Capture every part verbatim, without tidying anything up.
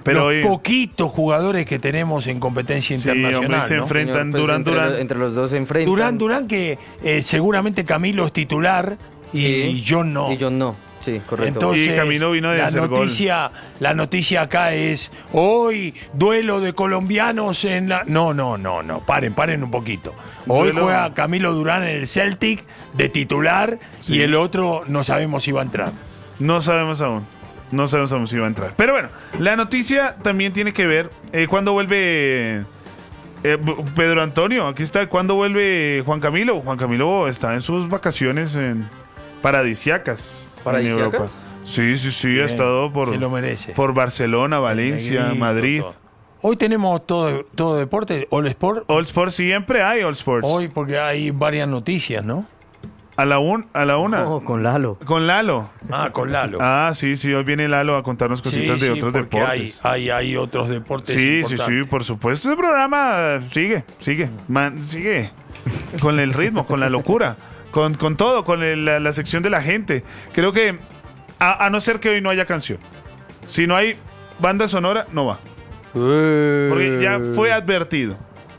Pero los hoy, poquitos jugadores que tenemos en competencia sí, internacional. hombre, se ¿no? enfrentan Señor, pues, Durán, entre, Durán. Entre los dos se enfrentan. Durán, Durán, que eh, seguramente Camilo es titular y, Sí, y John no. Y John no. Sí, correcto. Entonces, Y Camilo vino de la hacer gol. noticia, la noticia acá es hoy duelo de colombianos en la. No, no, no, no. Paren, paren un poquito. Hoy Duelo- juega Camilo Durán en el Celtic de titular Sí. y el otro no sabemos si va a entrar. No sabemos aún. No sabemos aún si va a entrar. Pero bueno, la noticia también tiene que ver eh, cuándo vuelve eh, Pedro Antonio. Aquí está. ¿Cuándo vuelve Juan Camilo? Juan Camilo está en sus vacaciones en paradisiacas. ¿Paradisíacas? En Europa. Sí, sí, sí. Bien, ha estado por, se lo merece. por Barcelona, Valencia, Negrito, Madrid. todo. Hoy tenemos todo, todo deporte, All Sport. All Sports siempre hay All Sports. Hoy porque hay varias noticias, ¿no? A la, un, a la una. Oh, con Lalo. Con Lalo. Ah, con Lalo. Ah, sí, sí. Hoy viene Lalo a contarnos cositas Sí, de sí, otros porque deportes. Hay, hay, hay otros deportes Sí, sí, importantes. sí, por supuesto. Este programa sigue, sigue, man, sigue con el ritmo, con la locura, con, con todo, con el- la, la sección de la gente. Creo que, a, a no ser que hoy no haya canción, si no hay banda sonora, no va. Porque ya fue advertido.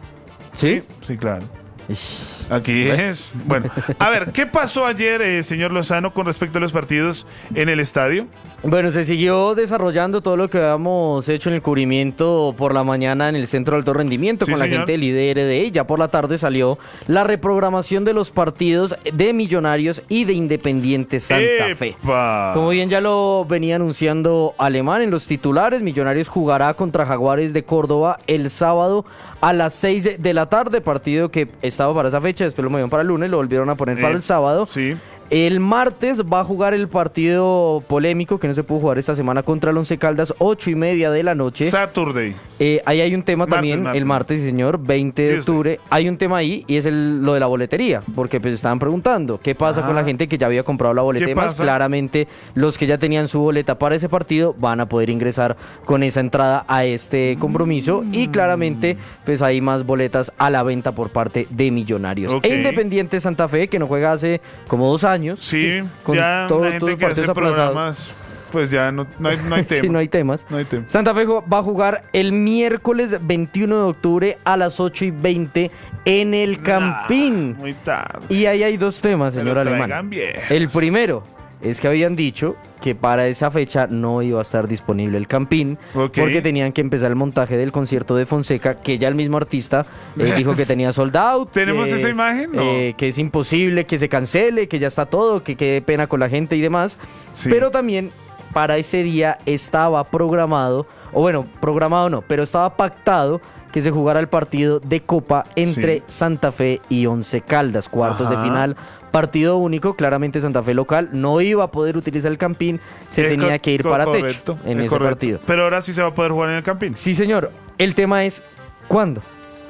¿Sí? Sí, claro. Ish. Aquí es. Bueno, a ver, ¿qué pasó ayer, eh, señor Lozano, con respecto a los partidos en el estadio? Bueno, se siguió desarrollando todo lo que habíamos hecho en el cubrimiento por la mañana en el Centro de Alto Rendimiento Sí, con la señor. gente del I D R D. Y ya por la tarde salió la reprogramación de los partidos de Millonarios y de Independiente Santa Fe. ¡Epa! Como bien ya lo venía anunciando Alemán en los titulares, Millonarios jugará contra Jaguares de Córdoba el sábado a las seis de la tarde, partido que estaba para esa fecha, después lo movieron para el lunes, lo volvieron a poner para Eh, el sábado. Sí. El martes va a jugar el partido polémico que no se pudo jugar esta semana contra el Once Caldas, ocho y media de la noche. Saturday. Eh, ahí hay un tema Martes, también, martes. el martes, sí señor, veinte de Sí, sí. octubre. Hay un tema ahí y es el, lo de la boletería, porque pues estaban preguntando qué pasa Ah. con la gente que ya había comprado la boleta. ¿Qué Y demás. pasa? Claramente los que ya tenían su boleta para ese partido van a poder ingresar con esa entrada a este compromiso y claramente pues hay más boletas a la venta por parte de Millonarios. Ok. E Independiente Santa Fe, que no juega hace como dos años. Sí, Con ya todo- la gente todos que hace partidos aplazados. programas, pues ya no, no hay, no hay tema. Sí, no hay temas. No hay tema. Santa Fe jo- va a jugar el miércoles veintiuno de octubre a las ocho y veinte en el Campín. Ah, muy tarde. Y ahí hay dos temas, Pero señor Alemán. traigan viejos. El primero es que habían dicho que para esa fecha no iba a estar disponible el Campín Ok. porque tenían que empezar el montaje del concierto de Fonseca, que ya el mismo artista eh, dijo que tenía sold out. ¿Tenemos que, esa imagen? No. eh, que es imposible que se cancele, que ya está todo, que quede pena con la gente y demás. Sí. Pero también para ese día estaba programado, o bueno, programado no, pero estaba pactado que se jugara el partido de Copa entre Sí. Santa Fe y Once Caldas, cuartos Ajá. de final, partido único, claramente Santa Fe local no iba a poder utilizar el Campín, se Es tenía co- que ir co- para correcto, techo en es ese correcto. partido. Pero ahora sí se va a poder jugar en el Campín. Sí, señor, el tema es ¿cuándo?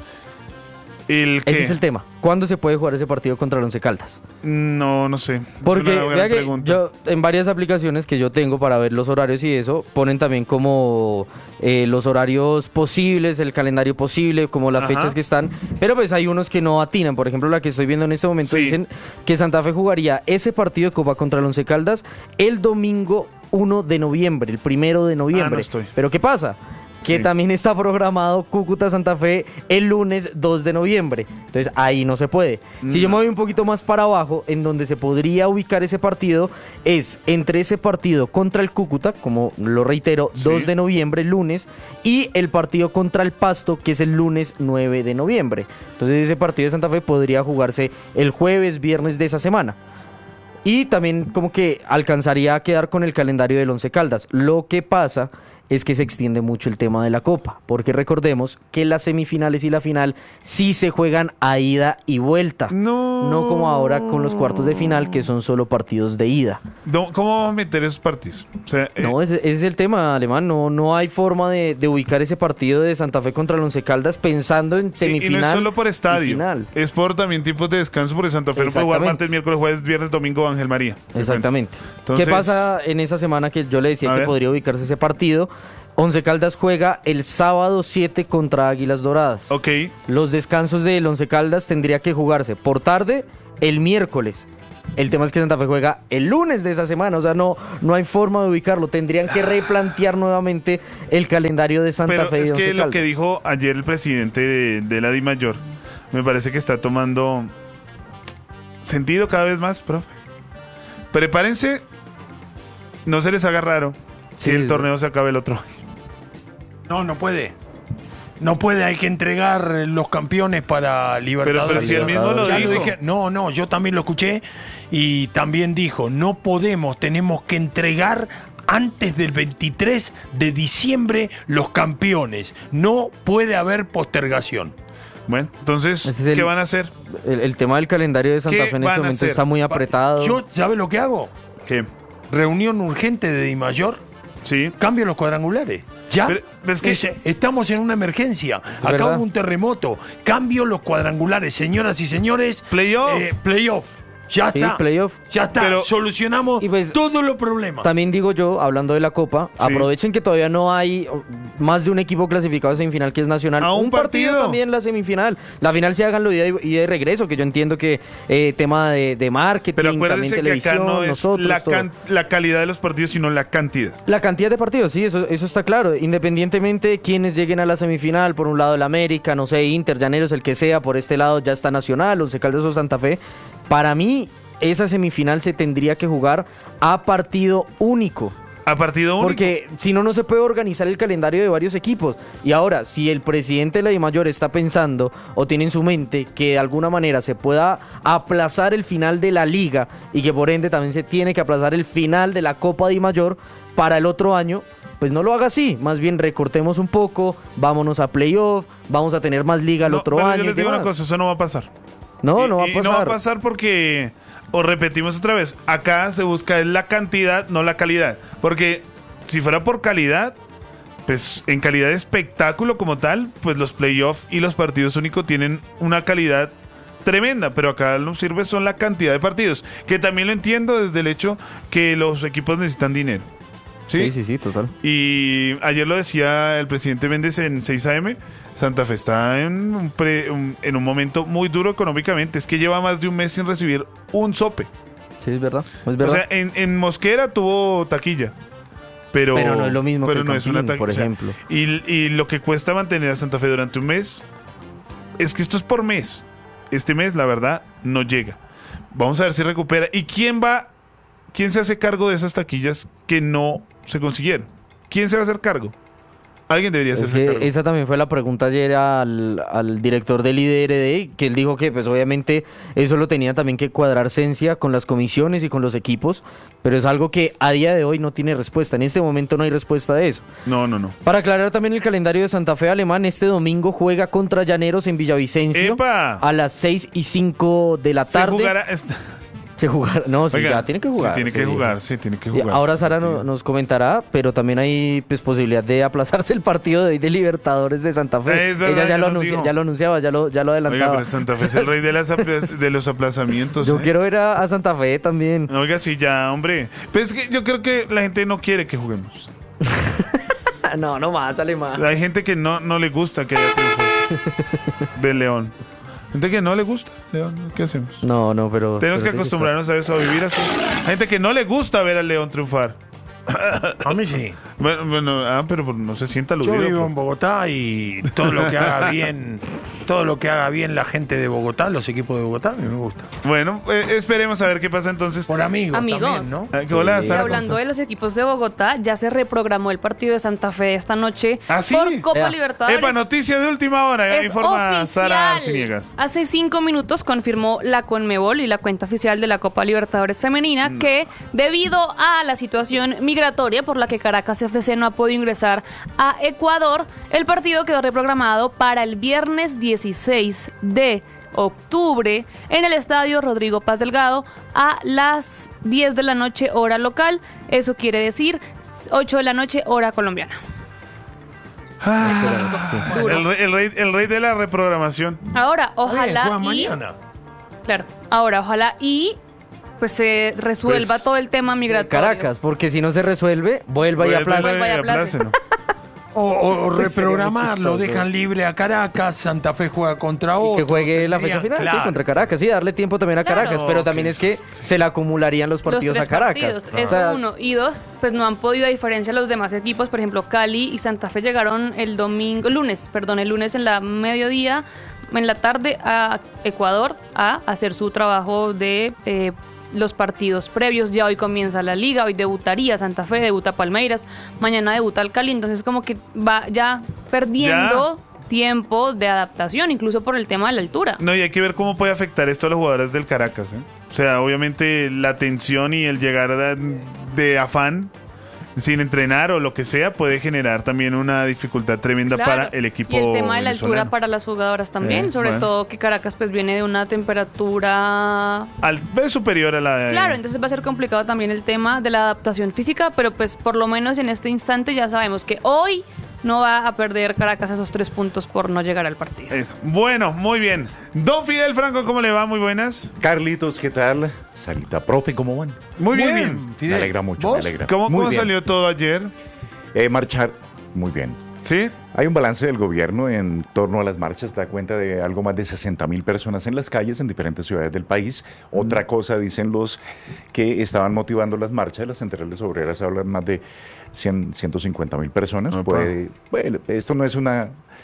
¿El qué? Ese es el tema. ¿Cuándo se puede jugar ese partido contra el Once Caldas? No, no sé. Es Porque una gran vea que pregunta. yo en varias aplicaciones que yo tengo para ver los horarios y eso, ponen también como eh, los horarios posibles, el calendario posible, como las Ajá. fechas que están, pero pues hay unos que no atinan. Por ejemplo, la que estoy viendo en este momento Sí. dicen que Santa Fe jugaría ese partido de Copa contra el Once Caldas el domingo uno de noviembre, el primero de noviembre. Ah, no estoy. Pero ¿qué pasa? Que Sí. también está programado Cúcuta Santa Fe el lunes dos de noviembre. Entonces ahí no se puede. Si yo me voy un poquito más para abajo, en donde se podría ubicar ese partido, es entre ese partido contra el Cúcuta, como lo reitero, Sí. dos de noviembre, lunes, y el partido contra el Pasto, que es el lunes nueve de noviembre. Entonces ese partido de Santa Fe podría jugarse el jueves, viernes de esa semana. Y también como que alcanzaría a quedar con el calendario del Once Caldas. Lo que pasa es que se extiende mucho el tema de la Copa, porque recordemos que las semifinales y la final sí se juegan a ida y vuelta. No. No como ahora con los cuartos de final, que son solo partidos de ida. No, ¿cómo vamos a meter esos partidos? O sea, eh, No, ese, ese es el tema, Alemán. No, no hay forma de, de ubicar ese partido de Santa Fe contra el Once Caldas pensando en y- semifinal. y no es solo por y estadio, final. es por también tiempos de descanso, porque Santa Fe no puede jugar Exactamente. martes, miércoles, jueves, viernes, domingo, Ángel María. Exactamente. Entonces- ¿Qué pasa en esa semana que yo le decía A que ver. podría ubicarse ese partido? Once Caldas juega el sábado siete contra Águilas Doradas. Ok, Los descansos del Once Caldas tendría que jugarse por tarde el miércoles El tema es que Santa Fe juega el lunes de esa semana, o sea, no, no hay forma de ubicarlo. Tendrían que replantear nuevamente el calendario de Santa Pero Fe. y es Once que lo Caldas. que dijo ayer el presidente de, de la DIMAYOR me parece que está tomando sentido cada vez más, profe. Prepárense, no se les haga raro Sí, que el es torneo se acabe el otro año. No, no puede. No puede, hay que entregar los campeones para Libertadores. Pero, pero si él mismo lo Ya dijo. dije. No, no, yo también lo escuché y también dijo, no podemos, tenemos que entregar antes del veintitrés de diciembre los campeones. No puede haber postergación. Bueno, entonces, Ese es el- ¿qué van a hacer? El, el tema del calendario de Santa ¿Qué Fe en van este a momento hacer? está muy apretado. Yo, ¿sabe lo que hago? ¿Qué? Reunión urgente de DIMAYOR. Sí. Cambio los cuadrangulares. Ya. Pero- pero es que- Es- estamos en una emergencia. Acá verdad. hubo un terremoto. Cambio los cuadrangulares, señoras y señores. Playoff. Eh, playoff. Ya Sí, está. playoff. Ya está. Pero- Solucionamos Y pues- todos los problemas. También digo yo, hablando de la Copa, Sí. aprovechen que todavía no hay oh, más de un equipo clasificado a semifinal que es Nacional. A un partido. también la semifinal. La final se hagan lo ida y, ida y regreso, que yo entiendo que eh, tema de, de marketing, Pero también acuérdense que televisión, acá no es nosotros, la, todo. can- la calidad de los partidos, sino la cantidad. La cantidad de partidos, sí, eso, eso está claro. Independientemente de quienes lleguen a la semifinal, por un lado el América, no sé, Inter, Llaneros, el que sea, por este lado ya está Nacional, Once Caldas o Santa Fe. Para mí, esa semifinal se tendría que jugar a partido único. A partido único. Porque si no, no se puede organizar el calendario de varios equipos. Y ahora, si el presidente de la DIMAYOR está pensando o tiene en su mente que de alguna manera se pueda aplazar el final de la liga y que por ende también se tiene que aplazar el final de la Copa DIMAYOR para el otro año, pues no lo haga así. Más bien recortemos un poco, vámonos a playoff, vamos a tener más liga el No, otro pero año. yo y les digo una demás. cosa, eso no va a pasar. No, Y- no va a y pasar. no va a pasar porque, o repetimos otra vez, acá se busca es la cantidad, no la calidad. Porque si fuera por calidad, pues en calidad de espectáculo como tal, pues los playoffs y los partidos únicos tienen una calidad tremenda, pero acá nos sirve son la cantidad de partidos, que también lo entiendo desde el hecho que los equipos necesitan dinero. Sí, sí, sí, total. Y ayer lo decía el presidente Méndez en seis A M, Santa Fe está en un, pre- un- en un momento muy duro económicamente, es que lleva más de un mes sin recibir un sope. Sí, es verdad. Es O verdad. sea, en, en Mosquera tuvo taquilla, pero, Pero no es lo mismo pero que no el es una Campín, taquilla. por o sea, ejemplo. y, y lo que cuesta mantener a Santa Fe durante un mes, es que esto es por mes. Este mes, la verdad, no llega. Vamos a ver si recupera. ¿Y quién va, quién se hace cargo de esas taquillas que no se consiguieron? ¿Quién se va a hacer cargo? Alguien debería Es hacerse que cargo. esa también fue la pregunta ayer al, al director del I D R D, que él dijo que pues obviamente eso lo tenía también que cuadrar Cencia con las comisiones y con los equipos, pero es algo que a día de hoy no tiene respuesta. En este momento no hay respuesta de eso. No, no, no. Para aclarar también el calendario de Santa Fe Alemán, este domingo juega contra Llaneros en Villavicencio ¡Epa! a las seis y cinco de la Se tarde. jugará. est- Se jugará- no, sí, Oiga, ya tiene que jugar. Sí, tiene que sí. jugar, sí, tiene que Y jugar. ahora Sara no- Sí. nos comentará, pero también hay pues posibilidad de aplazarse el partido de hoy de Libertadores de Santa Fe. Es verdad, Ella ya ya lo, nos anuncia- dijo. ya lo anunciaba, ya lo, ya lo Oiga, adelantaba. pero Santa Fe es el rey de, las apla- de los aplazamientos. Yo ¿eh? quiero ver a, a Santa Fe también. Oiga, sí, ya, hombre. Pero es que yo creo que la gente no quiere que juguemos. No, no más, sale más. Hay gente que no, no le gusta que haya triunfos de León. Gente que no le gusta, León, ¿qué hacemos? No, no, pero... Tenemos que pero sí está. acostumbrarnos a eso, a vivir así. Gente que no le gusta ver al León triunfar. A mí sí. Bueno, bueno, ah, pero no se sienta Yo aludido. vivo pues. en Bogotá y todo lo que haga bien, todo lo que haga bien la gente de Bogotá, los equipos de Bogotá, a mí me gusta. Bueno, eh, esperemos a ver qué pasa entonces. Por amigos, Amigos. también, ¿no? Ah, que hola, Sí. Y Sara, ¿cómo hablando de estás? los equipos de Bogotá, ya se reprogramó el partido de Santa Fe esta noche ¿Ah, sí? por Copa Ea. Libertadores. Epa, noticia de última hora, Es informa Sara oficial. Ciniegas. Hace cinco minutos confirmó la Conmebol y la cuenta oficial de la Copa Libertadores Femenina Mm. que debido a la situación migratoria por la que Caracas F C no ha podido ingresar a Ecuador, el partido quedó reprogramado para el viernes dieciséis de octubre en el estadio Rodrigo Paz Delgado a las diez de la noche hora local. Eso quiere decir ocho de la noche hora colombiana. Ah, Duro. el, rey, el, rey, el rey de la reprogramación. Ahora, Está bien, ojalá juegan y mañana. claro, ahora ojalá y pues se resuelva Pues, todo el tema migratorio. Caracas, porque si no se resuelve, vuelva y Vuelve, aplaza. Vuelva y aplace. aplácelo. O, o- o Sería reprogramarlo, muy chistoso. dejan libre a Caracas, Santa Fe juega contra Y otro. que juegue la fecha tendría- final, sí, claro. contra Caracas, sí, darle tiempo también a Claro. Caracas, pero también es que se le acumularían los partidos los a tres Caracas. partidos, O eso sea, uno. Y dos, pues no han podido, a diferencia de los demás equipos, por ejemplo, Cali y Santa Fe llegaron el domingo, lunes, perdón, el lunes en la mediodía, en la tarde a Ecuador a hacer su trabajo de eh, los partidos previos. Ya hoy comienza la liga, hoy debutaría Santa Fe, debuta Palmeiras, mañana debuta el Cali, entonces como que va ya perdiendo tiempo de adaptación, incluso por el tema de la altura. No, y hay que ver cómo puede afectar esto a los jugadores del Caracas, ¿eh? O sea, obviamente la tensión y el llegar de, de afán sin entrenar o lo que sea puede generar también una dificultad tremenda Claro, para el equipo y el tema de la altura venezolano. para las jugadoras también, Eh, sobre bueno. todo que Caracas pues viene de una temperatura. Al, es superior a la de... Claro, entonces va a ser complicado también el tema de la adaptación física, pero pues por lo menos en este instante ya sabemos que hoy no va a perder Caracas esos tres puntos por no llegar al partido. Eso. Bueno, muy bien. Don Fidel Franco, ¿cómo le va? Muy buenas. Carlitos, ¿qué tal? Sarita, profe, ¿cómo van? Muy, Muy bien. bien, Fidel. Me alegra mucho, ¿Vos? me alegra. ¿Cómo, Muy cómo bien. salió todo ayer? Eh, marchar, muy bien. ¿Sí? Hay un balance del gobierno en torno a las marchas, da cuenta de algo más de sesenta mil personas en las calles en diferentes ciudades del país. Otra cosa, dicen los que estaban motivando las marchas, las centrales obreras hablan más de cien, ciento cincuenta mil personas. Opa. Puede, bueno, esto no es una,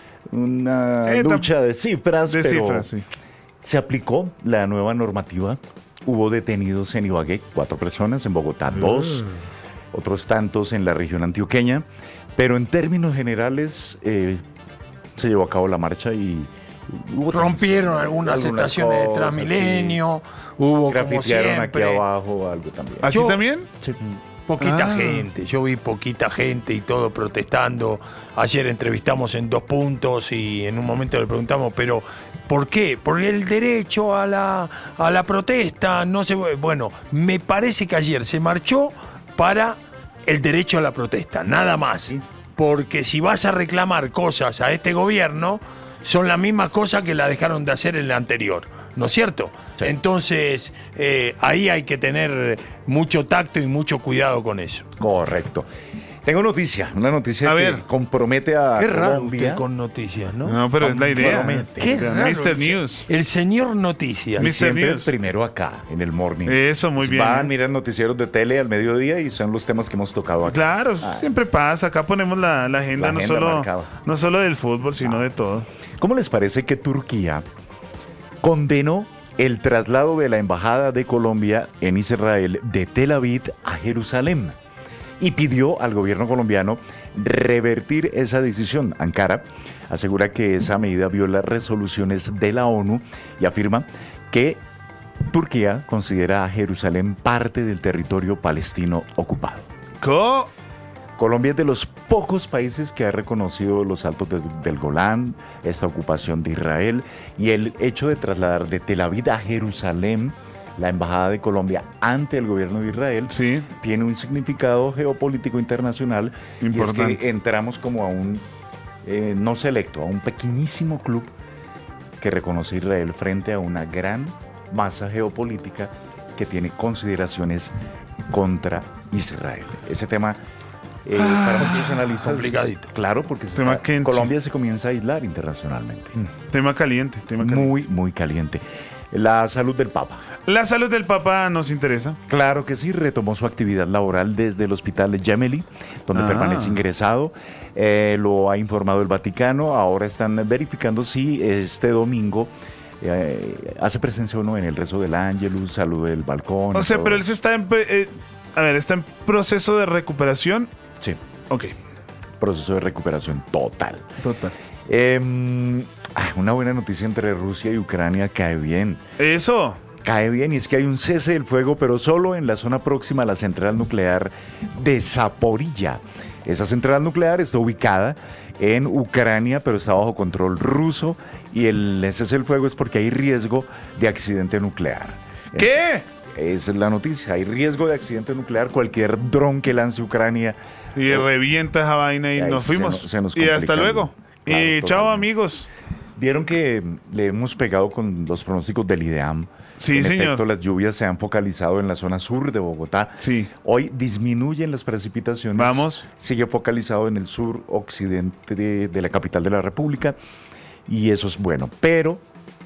una Eh, tam- lucha de cifras, De pero cifras, sí. se aplicó la nueva normativa. Hubo detenidos en Ibagué, cuatro personas, en Bogotá, dos, otros tantos en la región antioqueña, pero en términos generales eh, se llevó a cabo la marcha y hubo Rompieron algunas, estaciones de cosas, Transmilenio, hubo sí. como Grafitearon aquí siempre, abajo algo también. ¿Aquí Yo- también? Sí. poquita Ah. gente. Yo vi poquita gente y todo protestando. Ayer entrevistamos en Dos Puntos y en un momento le preguntamos, pero ¿por qué? Porque el derecho a la, a la protesta no se... Bueno, me parece que ayer se marchó para el derecho a la protesta, nada más. Sí. Porque si vas a reclamar cosas a este gobierno, son las mismas cosas que la dejaron de hacer en el anterior, ¿no es cierto? Sí. Entonces, eh, ahí hay que tener mucho tacto y mucho cuidado con eso. Correcto. Tengo noticia, una noticia A que ver. compromete a Qué raro Colombia. usted con noticias, ¿no? No, pero es la idea. Compromete. Qué raro mister el se- News. El señor Noticias. Mis- mister Siempre News. primero acá, en el morning. Eso, muy bien. Van, miran noticieros de tele al mediodía y son los temas que hemos tocado acá. Claro, Ah. siempre pasa. Acá ponemos la, la agenda, La no, agenda solo, marcada. no solo del fútbol, sino de todo. ¿Cómo les parece que Turquía condenó el traslado de la embajada de Colombia en Israel de Tel Aviv a Jerusalén y pidió al gobierno colombiano revertir esa decisión? Ankara asegura que esa medida viola resoluciones de la ONU y afirma que Turquía considera a Jerusalén parte del territorio palestino ocupado. Co- Colombia es de los pocos países que ha reconocido los altos de- del Golán, esta ocupación de Israel, y el hecho de trasladar de Tel Aviv a Jerusalén la embajada de Colombia ante el gobierno de Israel Sí. tiene un significado geopolítico internacional. Y es Importante. que entramos como a un, eh, no selecto, a un pequeñísimo club que reconoce a Israel frente a una gran masa geopolítica que tiene consideraciones contra Israel. Ese tema, eh, para muchos analistas, complicadito. claro, porque se Tema está- quente. Colombia se comienza a aislar internacionalmente. Tema caliente, tema caliente. Muy, muy caliente. La salud del Papa. La salud del Papa nos interesa. Claro que sí, retomó su actividad laboral desde el hospital de Gemelli, donde Ah. permanece ingresado. Eh, lo ha informado el Vaticano. Ahora están verificando si este domingo eh, hace presencia o no en el rezo del Ángelus, salud del balcón. O y sea, todo. pero él se está en... pre- eh, a ver, está en proceso de recuperación. Sí, Ok, proceso de recuperación total. total. Eh, ah, una buena noticia entre Rusia y Ucrania cae bien. Eso. Cae bien, y es que hay un cese del fuego, pero solo en la zona próxima a la central nuclear de Zaporilla. Esa central nuclear está ubicada en Ucrania, pero está bajo control ruso, y el cese del fuego es porque hay riesgo de accidente nuclear. ¿Qué? Esa es la noticia, hay riesgo de accidente nuclear, cualquier dron que lance Ucrania. Y eh, revienta esa vaina y ahí nos se fuimos. nos- se nos y hasta complica. luego. Claro, y chao totalmente. amigos. Vieron que le hemos pegado con los pronósticos del IDEAM Sí, en señor. efecto, las lluvias se han focalizado en la zona sur de Bogotá. Sí. Hoy disminuyen las precipitaciones. Vamos. Sigue focalizado en el sur occidente de, de la capital de la República y eso es bueno. Pero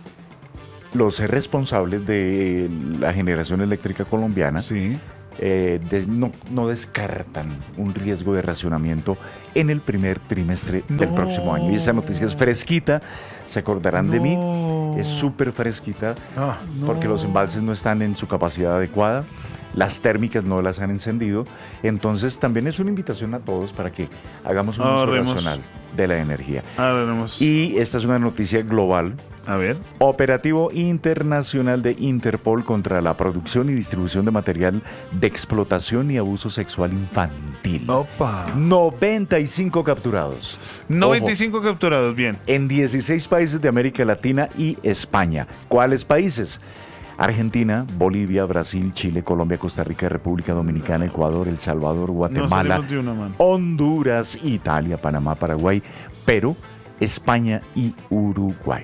los responsables de la generación eléctrica colombiana Sí. eh, de- no, no descartan un riesgo de racionamiento en el primer trimestre del No. próximo año. Y esa noticia es fresquita, se acordarán de mí, No. es súper fresquita Ah, porque los embalses no están en su capacidad adecuada, las térmicas no las han encendido, entonces también es una invitación a todos para que hagamos un uso Ahorremos. racional de la energía. A ver, vamos. Y esta es una noticia global. A ver. Operativo internacional de Interpol contra la producción y distribución de material de explotación y abuso sexual infantil. Opa. noventa y cinco capturados. noventa y cinco capturados, bien. En dieciséis países de América Latina y España. ¿Cuáles países? Argentina, Bolivia, Brasil, Chile, Colombia, Costa Rica, República Dominicana, Ecuador, El Salvador, No Guatemala, salimos de una, mano. Honduras, Italia, Panamá, Paraguay, Perú, España y Uruguay.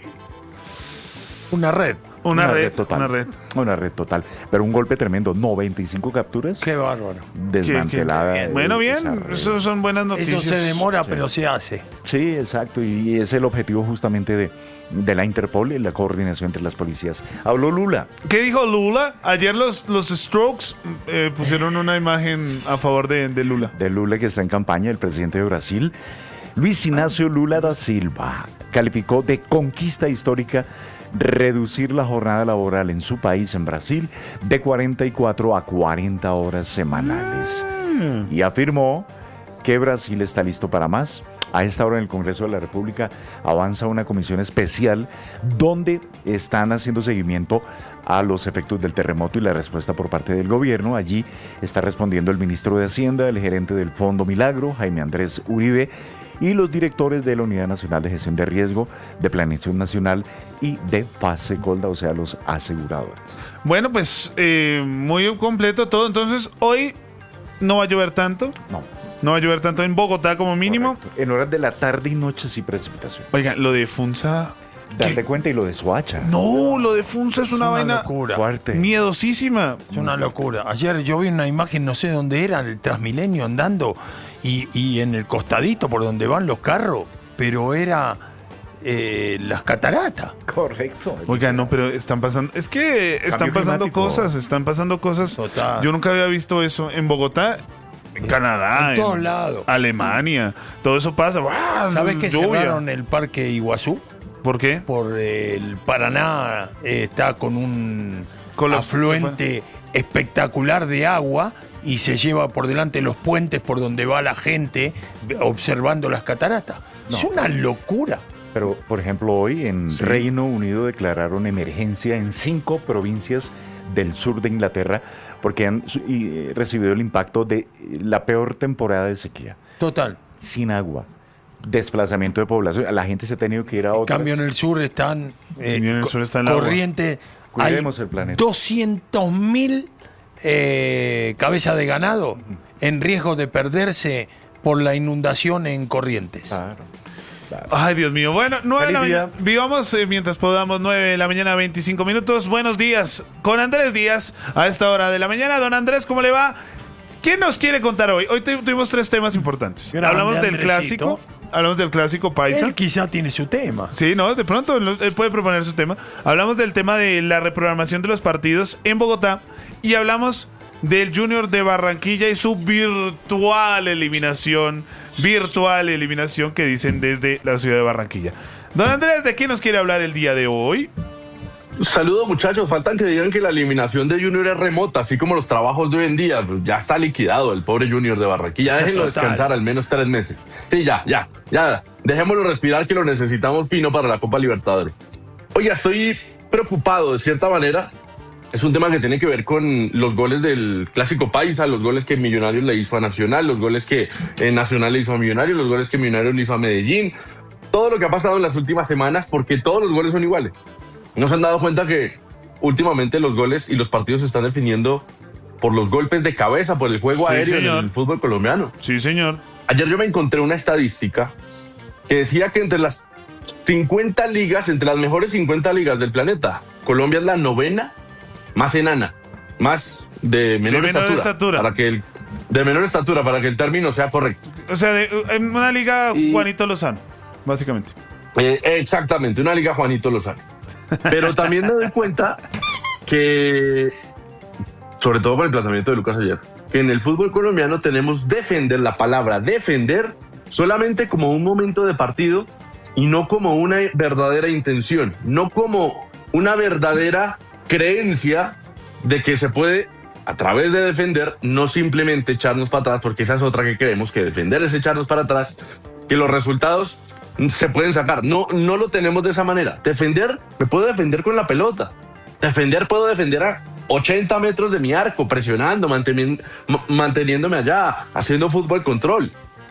una red. Una, red, total. una red. Una red total. Pero un golpe tremendo. noventa y cinco capturas Qué bárbaro. desmantelada. Que- que- Bueno, bien. desarrollo. Eso son buenas noticias. Eso se demora, Sí. pero se hace. Sí, exacto. Y es el objetivo justamente de, de la Interpol y la coordinación entre las policías. Habló Lula. ¿Qué dijo Lula? Ayer los, los Strokes eh, pusieron una imagen a favor de, de Lula. De Lula que está en campaña, el presidente de Brasil. Luis Inácio Lula da Silva calificó de conquista histórica reducir la jornada laboral en su país, en Brasil, de cuarenta y cuatro a cuarenta horas semanales. Y afirmó que Brasil está listo para más. A esta hora en el Congreso de la República avanza una comisión especial donde están haciendo seguimiento a los efectos del terremoto y la respuesta por parte del gobierno. Allí está respondiendo el ministro de Hacienda, el gerente del Fondo Milagro, Jaime Andrés Uribe, y los directores de la Unidad Nacional de Gestión de Riesgo, de Planeación Nacional y de Fasecolda, o sea, los aseguradores. Bueno, pues eh, muy completo todo. Entonces, hoy no va a llover tanto. No, No va a llover tanto en Bogotá como mínimo. correcto. En horas de la tarde y noche sí precipitación. Oigan, lo de Funza. Date ¿qué? cuenta, y lo de Soacha. No, lo de Funza es una, una vaina locura. Fuerte. miedosísima. Es una locura. Ayer yo vi una imagen, no sé dónde era, el Transmilenio andando y, y en el costadito por donde van los carros, pero era eh, las cataratas. Correcto. Oigan, no, pero están pasando. Es que están Cambio pasando climático. cosas, están pasando cosas. Total. Yo nunca había visto eso en Bogotá. En Canadá, En todos lados. Alemania, todo eso pasa. ¡Guau! ¿Sabes que Lluvia. cerraron el Parque Iguazú? ¿Por qué? Por eh, el Paraná eh, está con un Colapso- afluente espectacular de agua y se lleva por delante los puentes por donde va la gente observando las cataratas. No. Es una locura. Pero, por ejemplo, hoy en Sí. Reino Unido declararon emergencia en cinco provincias del sur de Inglaterra porque han su- y, eh, recibido el impacto de eh, la peor temporada de sequía. Total. Sin agua, desplazamiento de población. La gente se ha tenido que ir a En otras. cambio en el sur están eh, En el co- sur está el agua. corriente. Cuidemos Hay el planeta. doscientos mil eh, cabezas de ganado en riesgo de perderse por la inundación en Corrientes. Claro, claro. Ay, Dios mío. Bueno, nueve de la Feliz día. mañana. Vivamos eh, mientras podamos. nueve de la mañana, veinticinco minutos. Buenos días. Con Andrés Díaz a esta hora de la mañana. Don Andrés, ¿cómo le va? ¿Quién nos quiere contar hoy? Hoy tu- tuvimos tres temas importantes. Grande, Hablamos del Andresito. clásico. Hablamos del clásico paisa. Él quizá tiene su tema. Sí, no, de pronto él él puede proponer su tema. Hablamos del tema de la reprogramación de los partidos en Bogotá y hablamos del Junior de Barranquilla y su virtual eliminación, virtual eliminación que dicen desde la ciudad de Barranquilla. Don Andrés, ¿de qué nos quiere hablar el día de hoy? Saludos muchachos, faltan que digan que la eliminación de Junior es remota, así como los trabajos de hoy en día. Pues ya está liquidado el pobre Junior de Barranquilla, déjenlo Total. descansar al menos tres meses. Sí, ya, ya, ya, dejémoslo respirar que lo necesitamos fino para la Copa Libertadores. Oiga, estoy preocupado de cierta manera. Es un tema que tiene que ver con los goles del Clásico Paisa, los goles que Millonarios le hizo a Nacional, los goles que eh, Nacional le hizo a Millonarios, los goles que Millonarios le hizo a Medellín. Todo lo que ha pasado en las últimas semanas, porque todos los goles son iguales. ¿No se han dado cuenta que últimamente los goles y los partidos se están definiendo por los golpes de cabeza, por el juego Sí, aéreo señor. en el fútbol colombiano? Sí, señor. Ayer yo me encontré una estadística que decía que entre las cincuenta ligas, entre las mejores cincuenta ligas del planeta, Colombia es la novena más enana, más de menor, De menor estatura, estatura. para que el de menor estatura para que el término sea correcto. O sea, de- en una liga Y- Juanito Lozano, básicamente. Eh, exactamente, una liga Juanito Lozano. Pero también me doy cuenta que, sobre todo por el planteamiento de Lucas ayer, que en el fútbol colombiano tenemos defender, la palabra defender, solamente como un momento de partido y no como una verdadera intención, no como una verdadera creencia de que se puede, a través de defender, no simplemente echarnos para atrás, porque esa es otra que creemos, que defender es echarnos para atrás, que los resultados se pueden sacar. No, no lo tenemos de esa manera. Defender, me puedo defender con la pelota. Defender, puedo defender a ochenta metros de mi arco, presionando, manteni- m- manteniéndome allá, haciendo fútbol control.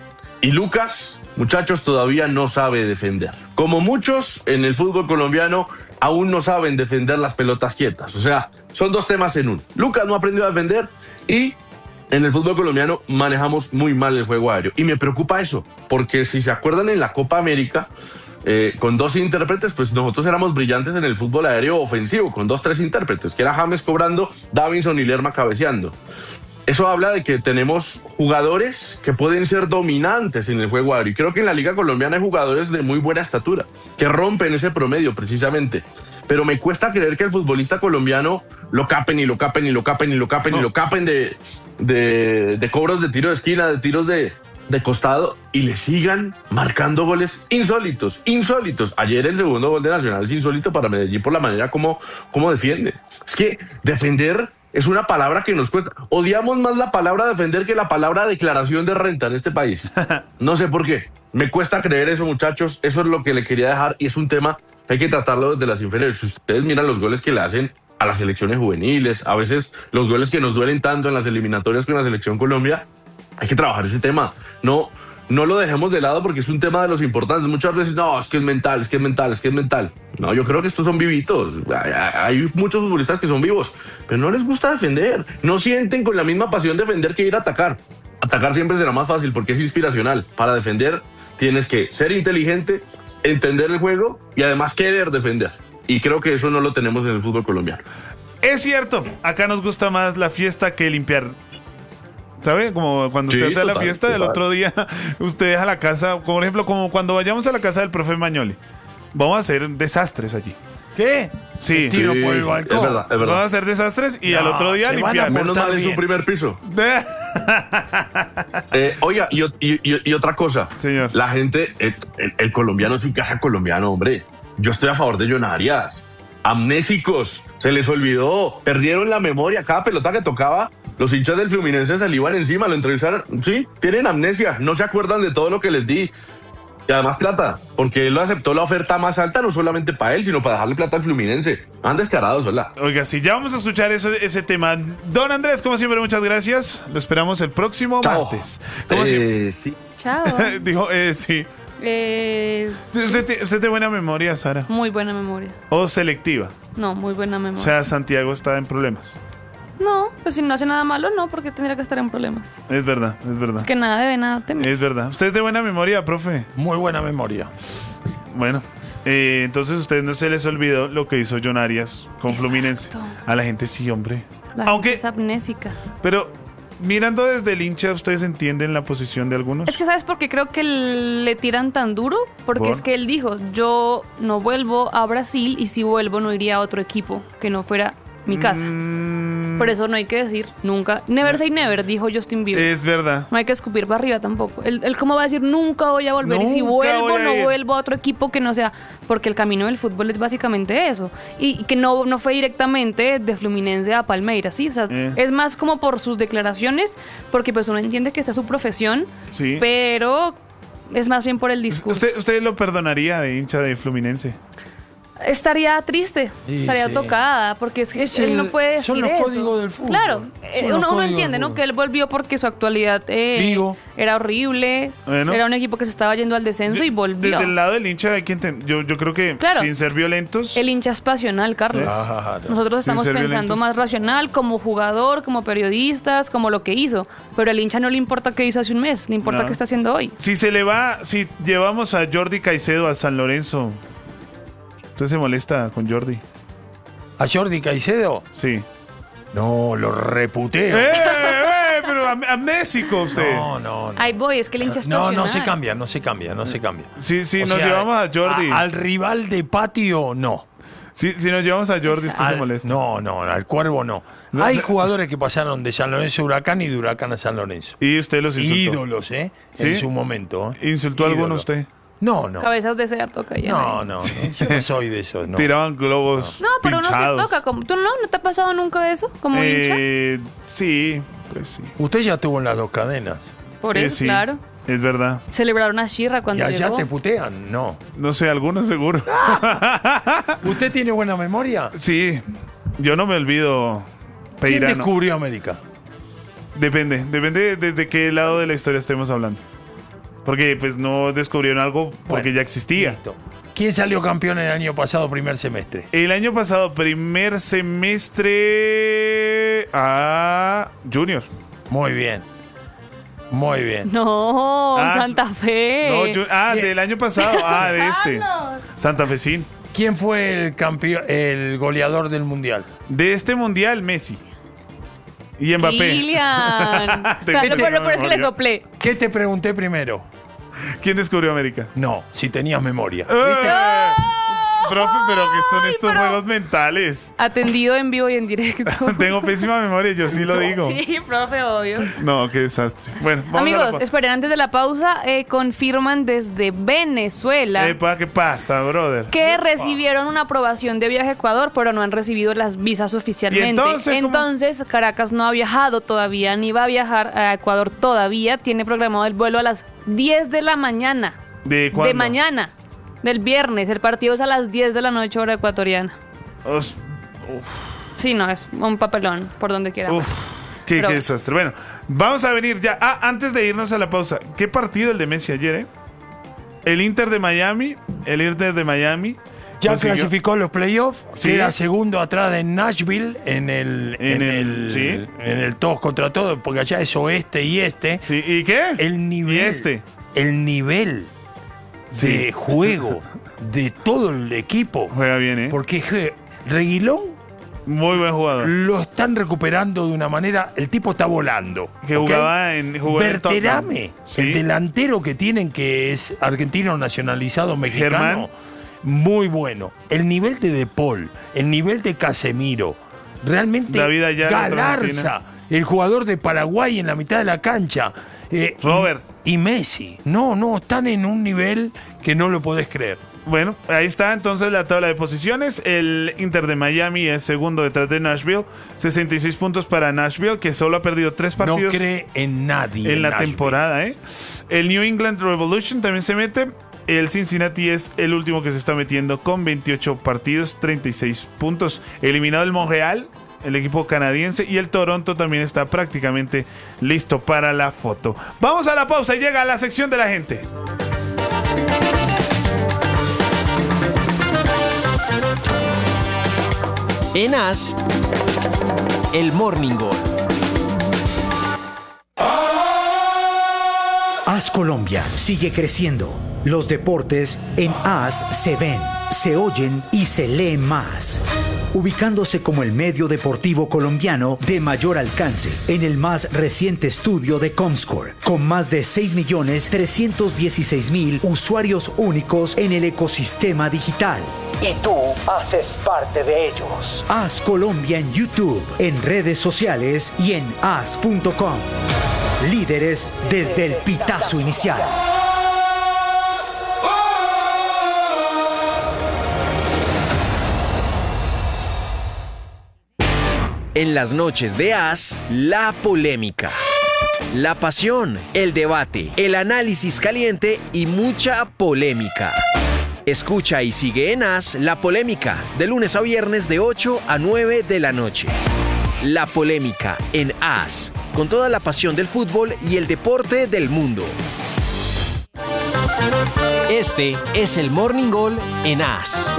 Y Lucas, muchachos, todavía no sabe defender. Como muchos en el fútbol colombiano, aún no saben defender las pelotas quietas. O sea, son dos temas en uno. Lucas no aprendió a defender y en el fútbol colombiano manejamos muy mal el juego aéreo. Y me preocupa eso, porque si se acuerdan en la Copa América, eh, con dos intérpretes, pues nosotros éramos brillantes en el fútbol aéreo ofensivo, con dos, tres intérpretes, que era James cobrando, Davinson y Lerma cabeceando. Eso habla de que tenemos jugadores que pueden ser dominantes en el juego aéreo. Y creo que en la Liga Colombiana hay jugadores de muy buena estatura, que rompen ese promedio precisamente. Pero me cuesta creer que el futbolista colombiano lo capen y lo capen y lo capen y lo capen y lo capen de, de, de cobros de tiro de esquina, de tiros de, de costado y le sigan marcando goles insólitos, insólitos. Ayer el segundo gol de Nacional es insólito para Medellín por la manera como, como defiende. Es que defender es una palabra que nos cuesta. Odiamos más la palabra defender que la palabra declaración de renta en este país. No sé por qué. Me cuesta creer eso, muchachos. Eso es lo que le quería dejar y es un tema que hay que tratarlo desde las inferiores. Si ustedes miran los goles que le hacen a las selecciones juveniles, a veces los goles que nos duelen tanto en las eliminatorias con la selección Colombia, hay que trabajar ese tema. No, no lo dejemos de lado porque es un tema de los importantes. Muchas veces, no, es que es mental, es que es mental, es que es mental. No, yo creo que estos son vivitos. Hay, hay muchos futbolistas que son vivos, pero no les gusta defender. No sienten con la misma pasión defender que ir a atacar. Atacar siempre será más fácil porque es inspiracional. Para defender tienes que ser inteligente, entender el juego y además querer defender. Y creo que eso no lo tenemos en el fútbol colombiano. Es cierto, acá nos gusta más la fiesta que limpiar. ¿Sabe? Como cuando Sí, usted hace la total, fiesta, del total. otro día usted deja la casa, como por ejemplo, como cuando vayamos a la casa del profe Mañoli. Vamos a hacer desastres allí. ¿Qué? Sí. Tiro Sí, por el es balcón. verdad, es Vamos a verdad. hacer desastres y No, al otro día se van a limpiar. Menos portar mal en su bien. primer piso. Eh, oiga, y, ot- y- y- y otra cosa. Señor. La gente, eh, el, el colombiano sí casa colombiano, hombre. Yo estoy a favor de Jonarias. Amnésicos, se les olvidó, perdieron la memoria. Cada pelota que tocaba, los hinchas del Fluminense se le iban encima, lo entrevistaron. Sí, tienen amnesia, no se acuerdan de todo lo que les di. Y además plata, porque él lo aceptó la oferta más alta, no solamente para él, sino para dejarle plata al Fluminense. Han descarados, hola. Oiga, sí, ya vamos a escuchar eso, ese tema. Don Andrés, como siempre, muchas gracias. Lo esperamos el próximo Chao. martes. Como siempre. Eh, sí. Chao. Dijo, eh, sí. Eh, Usted, te- usted tiene buena memoria, Sara. muy buena memoria. O selectiva. No, muy buena O memoria. sea, Santiago está en problemas. no, pues si no hace nada malo, no, porque tendría que estar en problemas. Es verdad, es verdad. Que nada debe, nada teme. Es verdad. Usted es de buena memoria, profe. Muy buena memoria. Bueno, eh, entonces a usted no se les olvidó lo que hizo John Arias con Exacto. Fluminense. A la gente sí, hombre. La Aunque, gente es amnésica. pero mirando desde el hincha, ¿ustedes entienden la posición de algunos? Es que, ¿sabes por qué creo que le tiran tan duro? Porque ¿Por? es que él dijo, yo no vuelvo a Brasil y si vuelvo no iría a otro equipo que no fuera mi casa. Mm, Por eso no hay que decir nunca. Never say never, dijo Justin Bieber. es verdad. No hay que escupir para arriba tampoco. Él, él cómo va a decir nunca voy a volver y si Nunca vuelvo voy a no ir. vuelvo a otro equipo que no sea, porque el camino del fútbol es básicamente eso y, y que no, no fue directamente de Fluminense a Palmeiras, sí, o sea, Eh. es más como por sus declaraciones, porque pues uno entiende que esta es su profesión, Sí. pero es más bien por el discurso. ¿Usted, usted lo perdonaría de hincha de Fluminense? Estaría triste, Sí, estaría sí. tocada, porque es que Es él el- no puede decir son los eso. códigos del fútbol. Claro, Son eh, los uno, uno códigos entiende, del ¿no? fútbol. Que él volvió porque su actualidad eh, Vigo. era horrible, Bueno. era un equipo que se estaba yendo al descenso y volvió. Desde el lado del hincha hay que enten- yo, yo creo que Claro. sin ser violentos. El hincha es pasional, Carlos. Eh. Ajá, Nosotros Sin estamos ser pensando violentos. más racional, como jugador, como periodistas, como lo que hizo. Pero al hincha no le importa qué hizo hace un mes, le importa No. qué está haciendo hoy. Si se le va, si llevamos a Jordi Caicedo a San Lorenzo, ¿usted se molesta con Jordi? A Jordi Caicedo. Sí. No, lo reputeo. ¡Eh, eh! Pero am- amnésico usted. No, no, no. Ahí voy, es que el hincha es No, no pasional. se cambia, no se cambia, no se cambia. Si, si O nos sea, llevamos a Jordi. a- al rival de patio, no. Si, si nos llevamos a Jordi, usted se Al- molesta. no, no, al Cuervo no. Hay jugadores que pasaron de San Lorenzo a Huracán y de Huracán a San Lorenzo. Y usted los insultó. Ídolos, ¿eh? ¿Sí? En su momento. ¿eh? ¿Insultó a alguno Ídolos. usted? No, no. Cabezas de cerdo que No, no, no, yo no soy de eso. No. Tiraban globos No, pero uno pinchados. se toca. Como, ¿tú no? ¿No te ha pasado nunca eso? Como hincha. Eh, sí, pues sí. Usted ya estuvo en las dos cadenas. Por Eh, eso, sí, claro. Es verdad. Celebraron a Shirra ¿Y cuando allá llegó. te putean? No. No sé, algunos seguro. ¿Usted tiene buena memoria? Sí, yo no me olvido. ¿Quién Peirano. descubrió América? Depende, depende desde qué lado de la historia estemos hablando. Porque pues no descubrieron algo porque Bueno, ya existía. Listo. ¿Quién salió campeón el año pasado, primer semestre? El año pasado, primer semestre a Junior. Muy bien. Muy bien. No, Ah, Santa Fe. No, Ju- ah, Bien. del año pasado. Ah, de este. Carlos. Santa Fecín. ¿Quién fue el campeón, el goleador del mundial? De este mundial, Messi. Y Mbappé. Kylian. Tengo Claro, que pero por eso que le memoria. soplé. ¿Qué te pregunté primero? ¿Quién descubrió América? No, si tenías memoria. Eh, Profe, pero ¿qué son Ay, estos pero- juegos mentales? Atendido en vivo y en directo. Tengo pésima memoria, yo sí lo digo. Sí, profe, obvio. No, qué desastre. Bueno, vamos a Amigos, la esperen, antes de la pausa, eh, confirman desde Venezuela Epa, ¿qué pasa, brother? que recibieron una aprobación de viaje a Ecuador, pero no han recibido las visas oficialmente. ¿Y entonces cómo? Entonces, Caracas no ha viajado todavía, ni va a viajar a Ecuador todavía. Tiene programado el vuelo a las diez de la mañana. ¿De cuándo? De mañana, del viernes. El partido es a las diez de la noche, hora ecuatoriana. Os- Sí, no, es un papelón, por donde quiera. Uf, qué, Pero- qué desastre. Bueno, vamos a venir ya. Ah, antes de irnos a la pausa, ¿qué partido el de Messi ayer, eh? El Inter de Miami, el Inter de Miami. Ya consiguió- clasificó los playoffs, Sí. queda segundo atrás de Nashville en el En en, el- el, sí. en el todos contra todos, porque allá es oeste y este. Sí, ¿y qué? El nivel, Y este. el nivel Sí. de juego de todo el equipo, Juega bien, ¿eh? porque je- Reguilón Muy buen jugador. lo están recuperando de una manera, el tipo está volando. Que ¿ok? jugaba en, jugó en el Tottenham. Berterame, Sí. el delantero que tienen, que es argentino nacionalizado mexicano, Germán. muy bueno. El nivel de De Paul, el nivel de Casemiro, realmente David Ayala, otro Galarza, el jugador de Paraguay en la mitad de la cancha. eh, Robert. Y, y Messi. No, no, están en un nivel que no lo podés creer. Bueno, ahí está entonces la tabla de posiciones. El Inter de Miami es segundo detrás de Nashville. sesenta y seis puntos para Nashville, que solo ha perdido tres No partidos cree en nadie. en la Nashville. temporada, ¿eh? El New England Revolution también se mete. El Cincinnati es el último que se está metiendo con veintiocho partidos, treinta y seis puntos. Eliminado el Montreal, el equipo canadiense, y el Toronto también está prácticamente listo para la foto. Vamos a la pausa y llega la sección de la gente. En As, el Morning Goal. As Colombia sigue creciendo. Los deportes en As se ven, se oyen y se leen más. Ubicándose como el medio deportivo colombiano de mayor alcance en el más reciente estudio de Comscore, con más de seis millones trescientos dieciséis mil usuarios únicos en el ecosistema digital. Y tú haces parte de ellos. As Colombia en YouTube, en redes sociales y en as punto com. Líderes desde el pitazo inicial. En las noches de As, la polémica. La pasión, el debate, el análisis caliente y mucha polémica. Escucha y sigue en As La Polémica, de lunes a viernes de ocho a nueve de la noche. La Polémica en As, con toda la pasión del fútbol y el deporte del mundo. Este es el Morning Goal en As.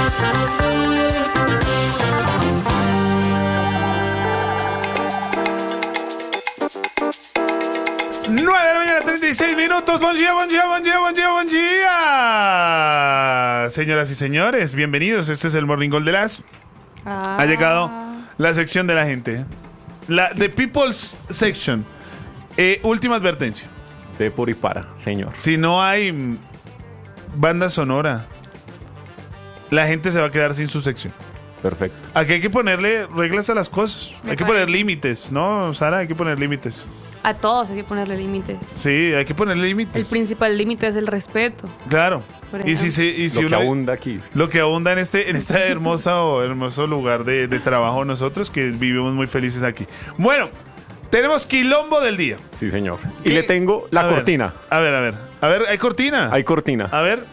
nueve de la mañana, treinta y seis minutos. Buen día, buen día, buen día, buen día, buen día. Señoras y señores, bienvenidos. Este es el Morning Goal de las. Ah. Ha llegado La sección de la gente. La The People's Section. Eh, última advertencia. De por y para, señor. Si no hay mm, banda sonora, la gente se va a quedar sin su sección. Perfecto. Aquí hay que ponerle reglas a las cosas. Me hay que parece. poner límites, ¿no, Sara? Hay que poner límites. A todos hay que ponerle límites. Sí, hay que ponerle límites. El principal límite es el respeto. Claro. Por Y si, ejemplo. se, y si Lo que uno- abunda aquí. Lo que abunda en este, en este hermoso, hermoso lugar de, de trabajo nosotros, que vivimos muy felices aquí. Bueno, tenemos quilombo del día. Sí, señor. Y ¿Qué? le tengo la A ver, cortina. a ver, a ver. A ver, ¿hay cortina? Hay cortina. A ver.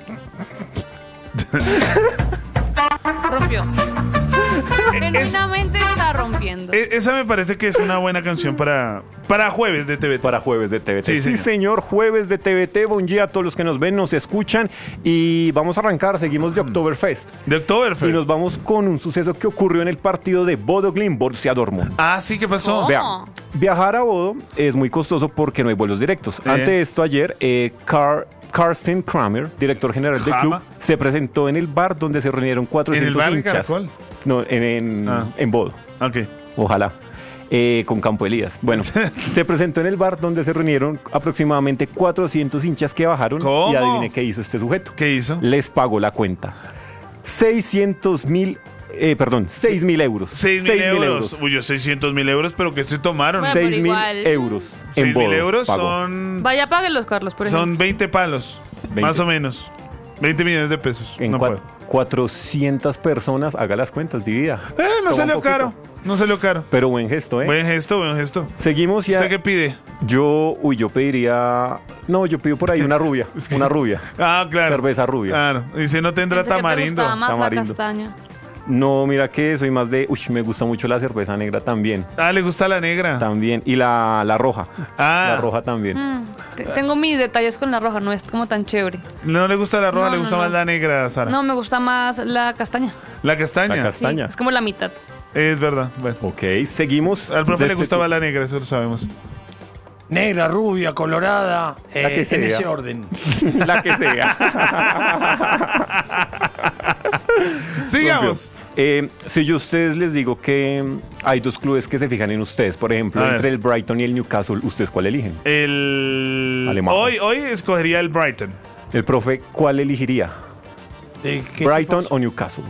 Rompió. Genuinamente está rompiendo. E- esa me parece que es una buena canción para, para jueves de T V T. Para jueves de T V T. Sí, Sí, señor. señor. Jueves de T V T. Buen día a todos los que nos ven, nos escuchan. Y vamos a arrancar. Seguimos de Oktoberfest. De Oktoberfest. Y nos vamos con un suceso que ocurrió en el partido de Bodo Glimt Borussia Dortmund. Ah, sí, ¿qué pasó? ¿Cómo? Vea, viajar a Bodo es muy costoso porque no hay vuelos directos. Eh. Ante esto, ayer, eh, Car- Carsten Kramer, director general del Jama. club, se presentó en el bar donde se reunieron cuatrocientos ¿En el bar de hinchas. Caracol? No, en, en, Ah. en Bodo. Ok. Ojalá. Eh, con Campo Elías. Bueno, se presentó en el bar donde se reunieron aproximadamente cuatrocientos hinchas que bajaron. ¿Cómo? Y adivine qué hizo este sujeto. ¿Qué hizo? Les pagó la cuenta. seiscientos mil, eh, perdón, seis mil euros. seis mil euros. Uy, yo seiscientos mil euros, pero que se tomaron. Bueno, pero seis mil igual. euros. seis en mil Bodo euros pagó. son, Vaya, páguenlos, Carlos, por ejemplo. son veinte palos. veinte. Más o menos. veinte millones de pesos. En no cua- puedo. cuatrocientas personas, haga las cuentas, divida. Eh, no Toma salió un poquito. caro. No salió caro. Pero buen gesto, ¿eh? Buen gesto, buen gesto. Seguimos ya. ¿Usted qué pide? Yo, uy, yo pediría. No, yo pido por ahí una rubia. Es que- Una rubia. Ah, claro. Cerveza rubia. Claro. Y si no tendrá Pensé que te tamarindo. gustaba más la Tamarindo. castaña. No, mira que soy más de. Uy, me gusta mucho la cerveza negra también. Ah, le gusta la negra. También. Y la, la roja. Ah. La roja también. Mm, te- tengo mis detalles con la roja, no es como tan chévere. No le gusta la roja, No, le no, gusta no. más la negra, Sara. No, me gusta más la castaña. La castaña. La Sí, castaña. es como la mitad. Es verdad. Bueno. Ok, seguimos. Al profe de le este gustaba tipo. la negra, eso lo sabemos. Negra, rubia, colorada, eh, La que en sea. ese orden. La que sea. Sigamos. Eh, si yo a ustedes les digo que mm, hay dos clubes que se fijan en ustedes, por ejemplo, A ver. entre el Brighton y el Newcastle, ¿ustedes cuál eligen? El... Alemán. Hoy, hoy escogería el Brighton. El profe, ¿cuál elegiría? ¿De qué ¿Brighton tipos? o Newcastle?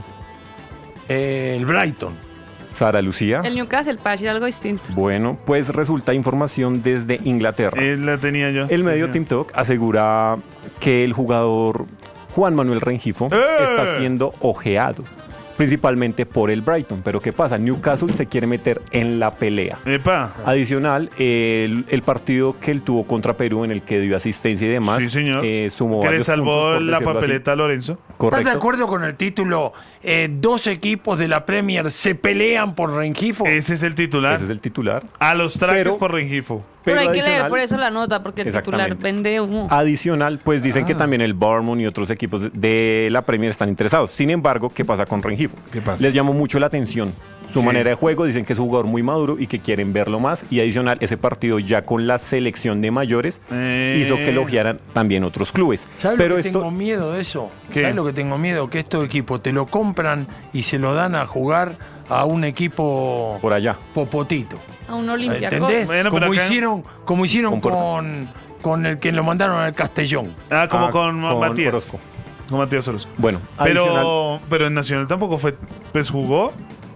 Eh, el Brighton. Sara Lucía. El Newcastle, para decir algo distinto. Bueno, pues resulta información desde Inglaterra. Eh, la tenía yo. El Sí, medio sí. Team Talk asegura que el jugador Juan Manuel Rengifo ¡Eh! está siendo ojeado, principalmente por el Brighton. Pero ¿qué pasa? Newcastle se quiere meter en la pelea. Epa. Adicional, el, el partido que él tuvo contra Perú, en el que dio asistencia y demás, Sí, señor. eh, sumó Que le varios salvó puntos, por la decirlo así. papeleta a Lorenzo. ¿Estás de Correcto. acuerdo con el título? Eh, dos equipos de la Premier se pelean por Rengifo. Ese es el titular. Ese es el titular. A los trajes Pero- por Rengifo. Pero, hay que leer adicional- por eso la nota, porque el titular Exactamente. vende humo. Adicional, pues dicen Ah. que también el Bournemouth y otros equipos de- de la Premier están interesados. Sin embargo, ¿qué pasa con Rengifo? ¿Qué pasa? Les llamó mucho la atención su ¿Qué? manera de juego. Dicen que es un jugador muy maduro y que quieren verlo más. Y adicional, ese partido ya con la selección de mayores Eh. hizo que elogiaran también otros clubes. ¿Sabes Pero lo que esto, tengo miedo de eso? ¿Qué? ¿Sabes lo que tengo miedo? Que estos equipos te lo compran y se lo dan a jugar a un equipo por allá. popotito. A un Olympiacos. ¿Entendés? Bueno, pero como, acá- hicieron, como hicieron Con Porto. con, con el que lo mandaron al Castellón. Ah, como Ah, con, con Matías. Orozco. Con Matías Orozco. Bueno, adicional, Pero, pero en Nacional tampoco fue. Pues jugó.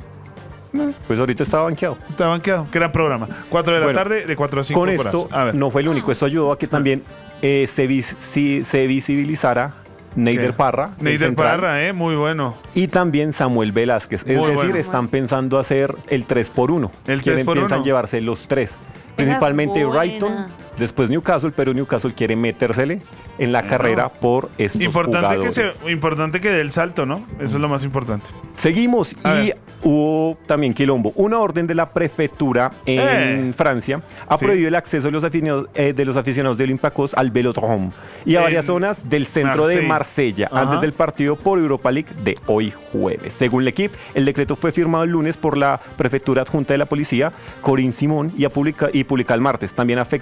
pues ahorita está banqueado. Estaba banqueado. Gran programa. cuatro de la Bueno, tarde, de cuatro a cinco. Con por esto, horas. A ver. no fue el único. Esto ayudó a que también eh, se, vis- si- se visibilizara Neider ¿Qué? Parra. el Neider central, Parra, eh. Muy bueno. Y también Samuel Velázquez. Es Muy decir, bueno. están pensando hacer el tres por uno. El Quieren- tres por piensan uno. llevarse los tres. Principalmente buena. Brighton, después Newcastle, pero Newcastle quiere metérsele en la carrera por estos Importante que, jugadores. se, importante que dé el salto, ¿no? Eso es lo más importante. Seguimos A y ver. hubo también quilombo. Una orden de la prefectura en Eh. Francia ha Sí. prohibido el acceso de los aficionados, eh, de los aficionados del Olympiacos al Velodrome y a En varias zonas del centro de Marsella. Marsella Ajá. antes del partido por Europa League de hoy jueves. Según el equipo, el decreto fue firmado el lunes por la prefectura adjunta de la policía, Corinne Simón, y, a publica- y publica el martes. También afecta a los aficionados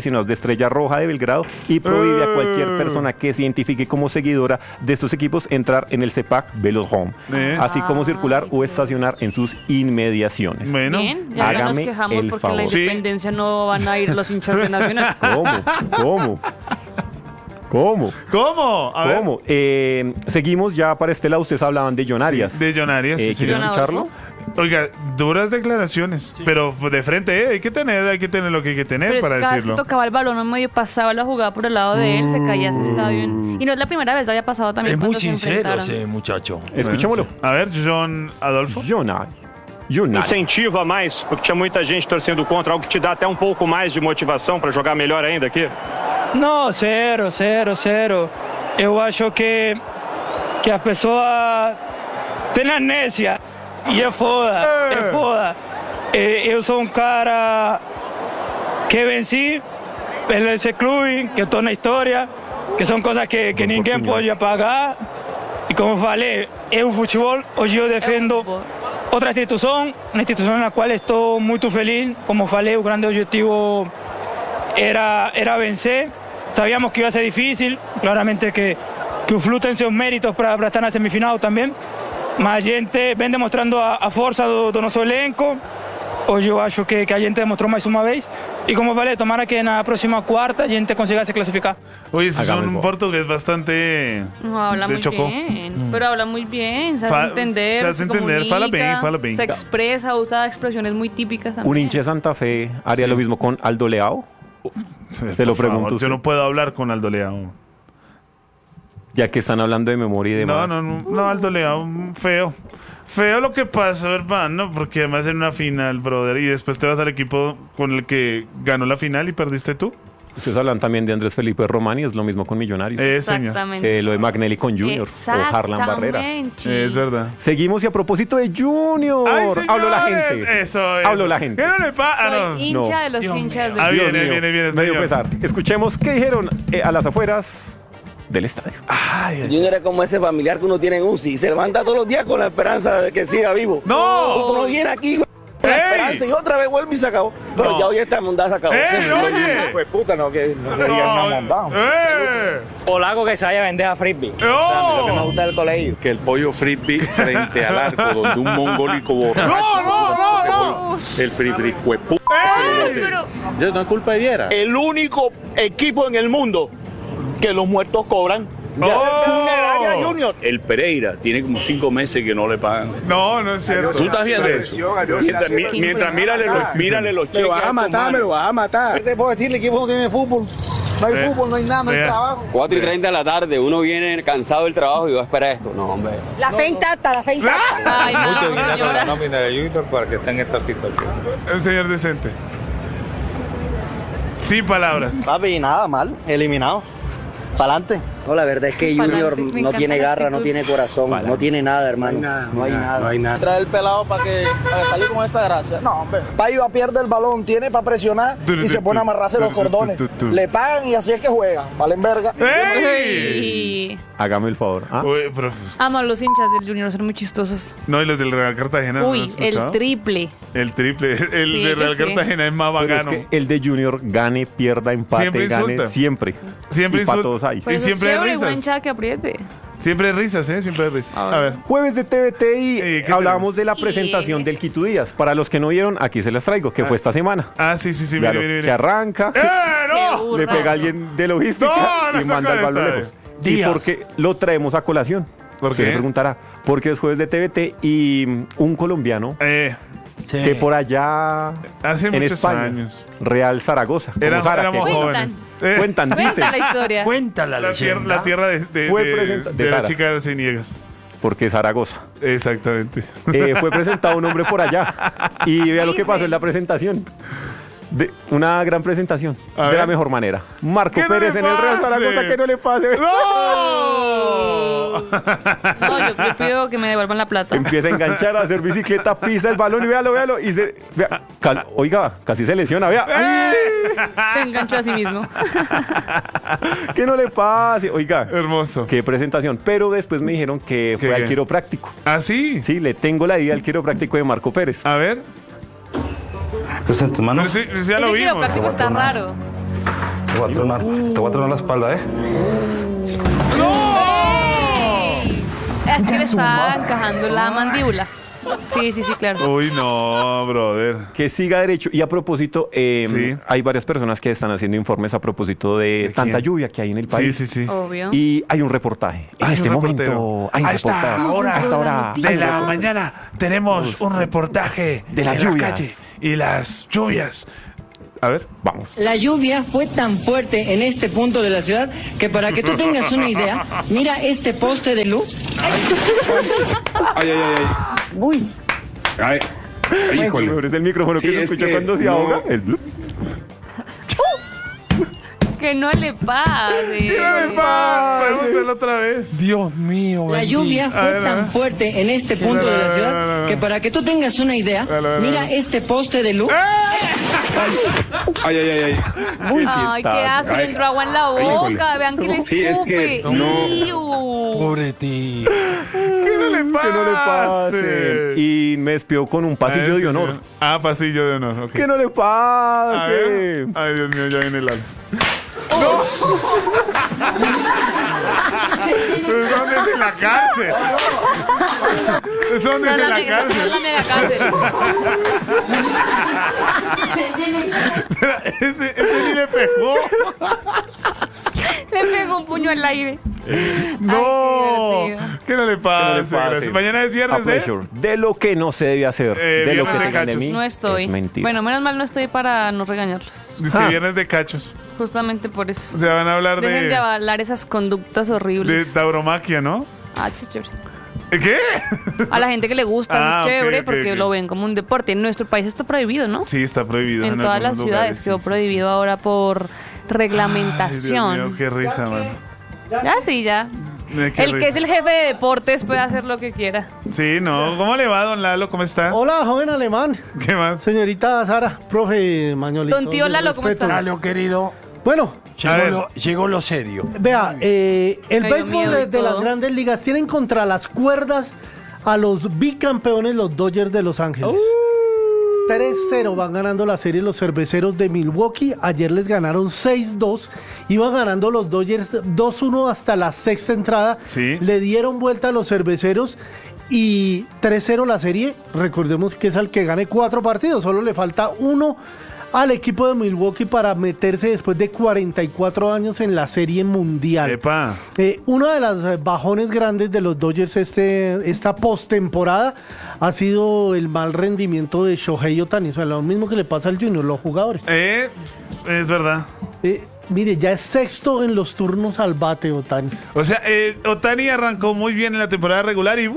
aficionados de Estrella Roja de Belgrado y prohíbe a cualquier Eh. persona que se identifique como seguidora de estos equipos entrar en el CEPAC Velodrome, Eh. así como circular o Ay, estacionar en sus inmediaciones. Bueno, Bien, ya ahora nos hágame quejamos el porque en la favor. Sí. independencia no van a ir los hinchas de Nacional. ¿Cómo? ¿Cómo? ¿Cómo? ¿cómo? A ver. ¿Cómo? Eh, seguimos ya para este lado, ustedes hablaban de Jonarias. Sí, de Jonarias, sí, Eh, sí. ¿Quieren Don escucharlo? Adolfo. Oiga, duras declaraciones, pero de frente, eh, hay que tener, hay que tener lo que hay que tener Pero es para que cada vez que decirlo. tocaba el balón o medio pasaba la jugada por el lado de él, se caía ese estadio. en- Y no es la primera vez, había pasado también Es muy cuando se sincero enfrentaron. ese muchacho. Escuchémoslo. A ver, John Adolfo. Jonari. Jonari. Incentiva mais, porque tinha muita gente torcendo contra, algo que te dá até um pouco mais de motivação para jogar melhor ainda aqui? Não, zero, zero, zero. Eu acho que, que as pessoas têm amnésia. E é foda, é foda. Eh, eu sou um cara que venci nesse clube, que estou na história, que são coisas que, que ninguém pode apagar. E como falei, é o futebol, hoje eu defendo outra instituição, uma instituição na qual estou muito feliz. Como falei, o grande objetivo era, era vencer. Sabíamos que iba a ser difícil, claramente que, que o Flu tem seus méritos para, para estar na semifinal também. Mas a gente vem demonstrando a, a força do, do nosso elenco. Hoje eu acho que, que a gente demostrou mais uma vez. E como falei, tomara que na próxima quarta a gente consiga se classificar. Oye, ese es Hágame el un favor. portugués bastante No, habla de muy Chocó. bien, pero habla muy bien, se Fa- hace entender, se hace entender, fala comunica, bien, fala bien. se expresa, usa expresiones muy típicas también. Un hincha de Santa Fe haría Sí. lo mismo con Aldo Leao, Te lo pregunto Yo usted. no puedo hablar con Aldo Leao. ya que están hablando de memoria y demás. No, no, no, no, Aldo Leao, feo. Feo lo que pasó, hermano, porque además en una final, brother, y después te vas al equipo con el que ganó la final y perdiste tú. Ustedes hablan también de Andrés Felipe Román y es lo mismo con Millonarios. Eh, señor. Exactamente. Eh, lo de Magnelli con Junior o Harlan Barrera. Exactamente. Es verdad. Seguimos y a propósito de Junior. ¡Ay, Habló la señores! gente. Eso es. Habló la gente. ¿Qué no le pasa? Soy Ah, no. hincha no. de los Dios hinchas mío. de Ah, Dios viene, mío, viene, viene, me dio señor. pesar. Escuchemos qué dijeron eh, a las afueras del estadio. Ay, ay. Junior es como ese familiar que uno tiene en U C I. Se levanta todos los días con la esperanza de que siga vivo. ¡No! Uno viene aquí con la ¡Ey! esperanza y otra vez vuelve y se acabó. Pero No. ya hoy esta mondada se acabó. ¡Ey, Sí, oye! Pues puta, no, que no No, ¡Eh! Polaco que se vaya a vender a frisbee. Lo que me ¡No! gusta del colegio. Que el pollo frisbee frente al arco donde un mongólico borracho. ¡No, no, no, no! El frisbee fue pu- ¡Ey! pero- Eso no es culpa de Viera. El único equipo en el mundo que los muertos cobran. Ya, ¡Oh! Funeraria Junior. El Pereira tiene como cinco meses que no le pagan. No, no es cierto. ¿Tú estás viendo Tres. eso? Mientras, mi- mientras mírale los, mírale los Me cheques. lo vas a estos matar, me manes. lo vas a matar. ¿Qué te puedo decir? El equipo no tiene fútbol. No hay Eh, fútbol, no hay nada, no hay vea. trabajo. cuatro y treinta de la tarde, uno viene cansado del trabajo y va a esperar esto. No, hombre. La fe intacta, la fe intacta. Ay, no, señora. nómina de Junior para que esté en esta situación. Un señor decente. Sin palabras. Papi, nada mal, eliminado. Para adelante. No, la verdad es que Pa'lante, Junior me no encanta tiene la garra, no actitud. tiene corazón, no tiene nada, hermano. No hay nada. No hay nada. Trae el pelado para que, para que salga con esa gracia. No, hombre. Payo pierde el balón, tiene para presionar y se pone a amarrarse los cordones. Le pagan y así es que juega. Valen verga. ¡Ey! Y Hágame el favor. ¿ah? Uy, pero- amo a los hinchas del Junior, son muy chistosos. no, y los del Real Cartagena. ¿no Uy, lo has el escuchado? triple. El triple. El Sí, de Real que sí. Cartagena es más Pero es bacano. que el de Junior gane, pierda, empate, Siempre gane, insulta. siempre. Siempre y para insulta. todos hay. Pues eso siempre hay es chévere, risas. buen chat que apriete. Siempre hay risas, ¿eh? Siempre hay risas. A A ver. ver. Jueves de T V T y Eh, ¿qué hablábamos tenemos? de la presentación Y- del Quito Díaz. Para los que no vieron, aquí se las traigo, que fue esta semana. Ah, sí, sí, sí. Claro, Mire, mire, que mire. arranca, ¡Eh, Qué no! le burrazo. pega a alguien de logística No, la y manda saca el balón del lejos. estadio. ¿Y Díaz. por qué lo traemos a colación? ¿Por Usted qué? me preguntará. Porque es jueves de T V T y mm, un colombiano Eh, Sí. que por allá hace en muchos España, años. Real Zaragoza, como Era- Zara, éramos que- jóvenes. Eh, cuentan, Cuenta dicen, la historia. Cuenta la, la, tierra, leyenda. la tierra de, de, Fue de- presenta- de de la Sara. chica de Arceniegas. porque Zaragoza. Exactamente. Eh, fue presentado un hombre por allá y vea lo que pasó en la presentación. De, una gran presentación, A de ver. la mejor manera. Marco ¡Que no Pérez le en el Real pase! Zaragoza, que no le pase. ¡No! No, yo, yo pido que me devuelvan la plata. Empieza a enganchar, a hacer bicicleta, pisa el balón y véalo, véalo. Y se, vea, cal- oiga, casi se lesiona, vea. ¡Ay! Se enganchó a sí mismo. Que no le pase. Oiga, Hermoso. qué presentación. Pero después me dijeron que ¿Qué, fue qué? al quiropráctico. ¿Ah, sí? Sí, le tengo la idea al quiropráctico de Marco Pérez. A ver. Presenta, hermano. Pero sí, sí, ya lo Ese vimos. quiropráctico está raro. Te voy a tronar, te voy a tronar la espalda, ¿eh? Es que le está encajando la mandíbula. Sí, sí, sí, claro. Uy, no, brother. Que siga derecho. Y a propósito, eh, Sí. hay varias personas que están haciendo informes a propósito de, tanta lluvia que hay en el país. Sí, sí, sí. Obvio. Y hay un reportaje. En Hay este un momento reportero. hay un A esta reportaje. hora, A esta hora de hay la reportaje. mañana tenemos un reportaje De las en la lluvias. calle y las lluvias. A ver, vamos. La lluvia fue tan fuerte en este punto de la ciudad que para que tú tengas una idea, mira este poste de luz. Ay, ay, ay, ay. Uy. Ay, Ay, híjole. híjole. Es el micrófono Sí, que se es escucha que cuando se no- ahoga. El blup. Que no le pase. ¿Qué le pasa? Podemos verlo otra vez. Dios mío, La bendito. lluvia A fue ver, a tan ver. fuerte en este punto de la ciudad que para que tú tengas una idea, mira este poste de luz. Ay, ay, ay, ay. Ay, qué asco, le entró agua en la Ay, híjole. boca. Vean que le escupe. Sí, es que no. Iu. Pobre tío. ¿Qué no le pasa? Que no le pase. Y me despidió con un pasillo de honor. Ah, pasillo de honor. ok. Que no le A pase. ver. Ay, Dios mío, ya viene el ala. ¿Eso dónde es en la cárcel? ¿Eso dónde es en la cárcel? Espera, ese, ese ni le pegó. Le pegó un puño al aire. No. Ay, qué ¿Qué no le Que pase? no le pase. Gracias. Mañana es A viernes de... pleasure. De lo que no se debe hacer. Eh, de lo viernes que de tengan de cachos. mí. No estoy. Es mentira. Bueno, menos mal no estoy para no regañarlos. Es que Ah. viernes de cachos. Justamente por eso. O sea, van a hablar Dejen de de... avalar esas conductas De horribles. tauromaquia, ¿no? Ah, chis, chévere. ¿Qué? A la gente que le gusta, Ah, es chévere ok, ok, porque ok. lo ven como un deporte. En nuestro país está prohibido, ¿no? Sí, está prohibido. En todas las algunos ciudades lugares, quedó sí, sí, prohibido ahora por Ay, reglamentación. Dios mío, qué risa, man. Ya sí, ya. Eh, qué El que risa. es el jefe de deportes puede hacer lo que quiera. Sí, no. ¿Cómo le va, don Lalo? ¿Cómo está? Hola, joven alemán. ¿Qué más? Señorita Sara, profe Mañolito. Don tío mis Lalo, ¿cómo respetos. está? Lalo, querido. Bueno, Llegó A ver. lo, llegó lo serio. vea, eh, el Me dio béisbol miedo de, y de las todo. grandes ligas tienen contra las cuerdas a los bicampeones, los Dodgers de Los Ángeles. tres cero van ganando la serie los cerveceros de Milwaukee. Ayer les ganaron seis dos. Iban ganando los Dodgers dos uno hasta la sexta entrada. Sí. Le dieron vuelta a los cerveceros y tres cero la serie. Recordemos que es al que gane cuatro partidos. Solo le falta uno al equipo de Milwaukee para meterse después de cuarenta y cuatro años en la serie mundial. Epa. Eh, uno de los eh, bajones grandes de los Dodgers este, esta postemporada ha sido el mal rendimiento de Shohei Ohtani. O sea, lo mismo que le pasa al Junior, los jugadores. Eh, es verdad. Eh, mire, ya es sexto en los turnos al bate Ohtani. O sea, eh, Ohtani arrancó muy bien en la temporada regular y... uh,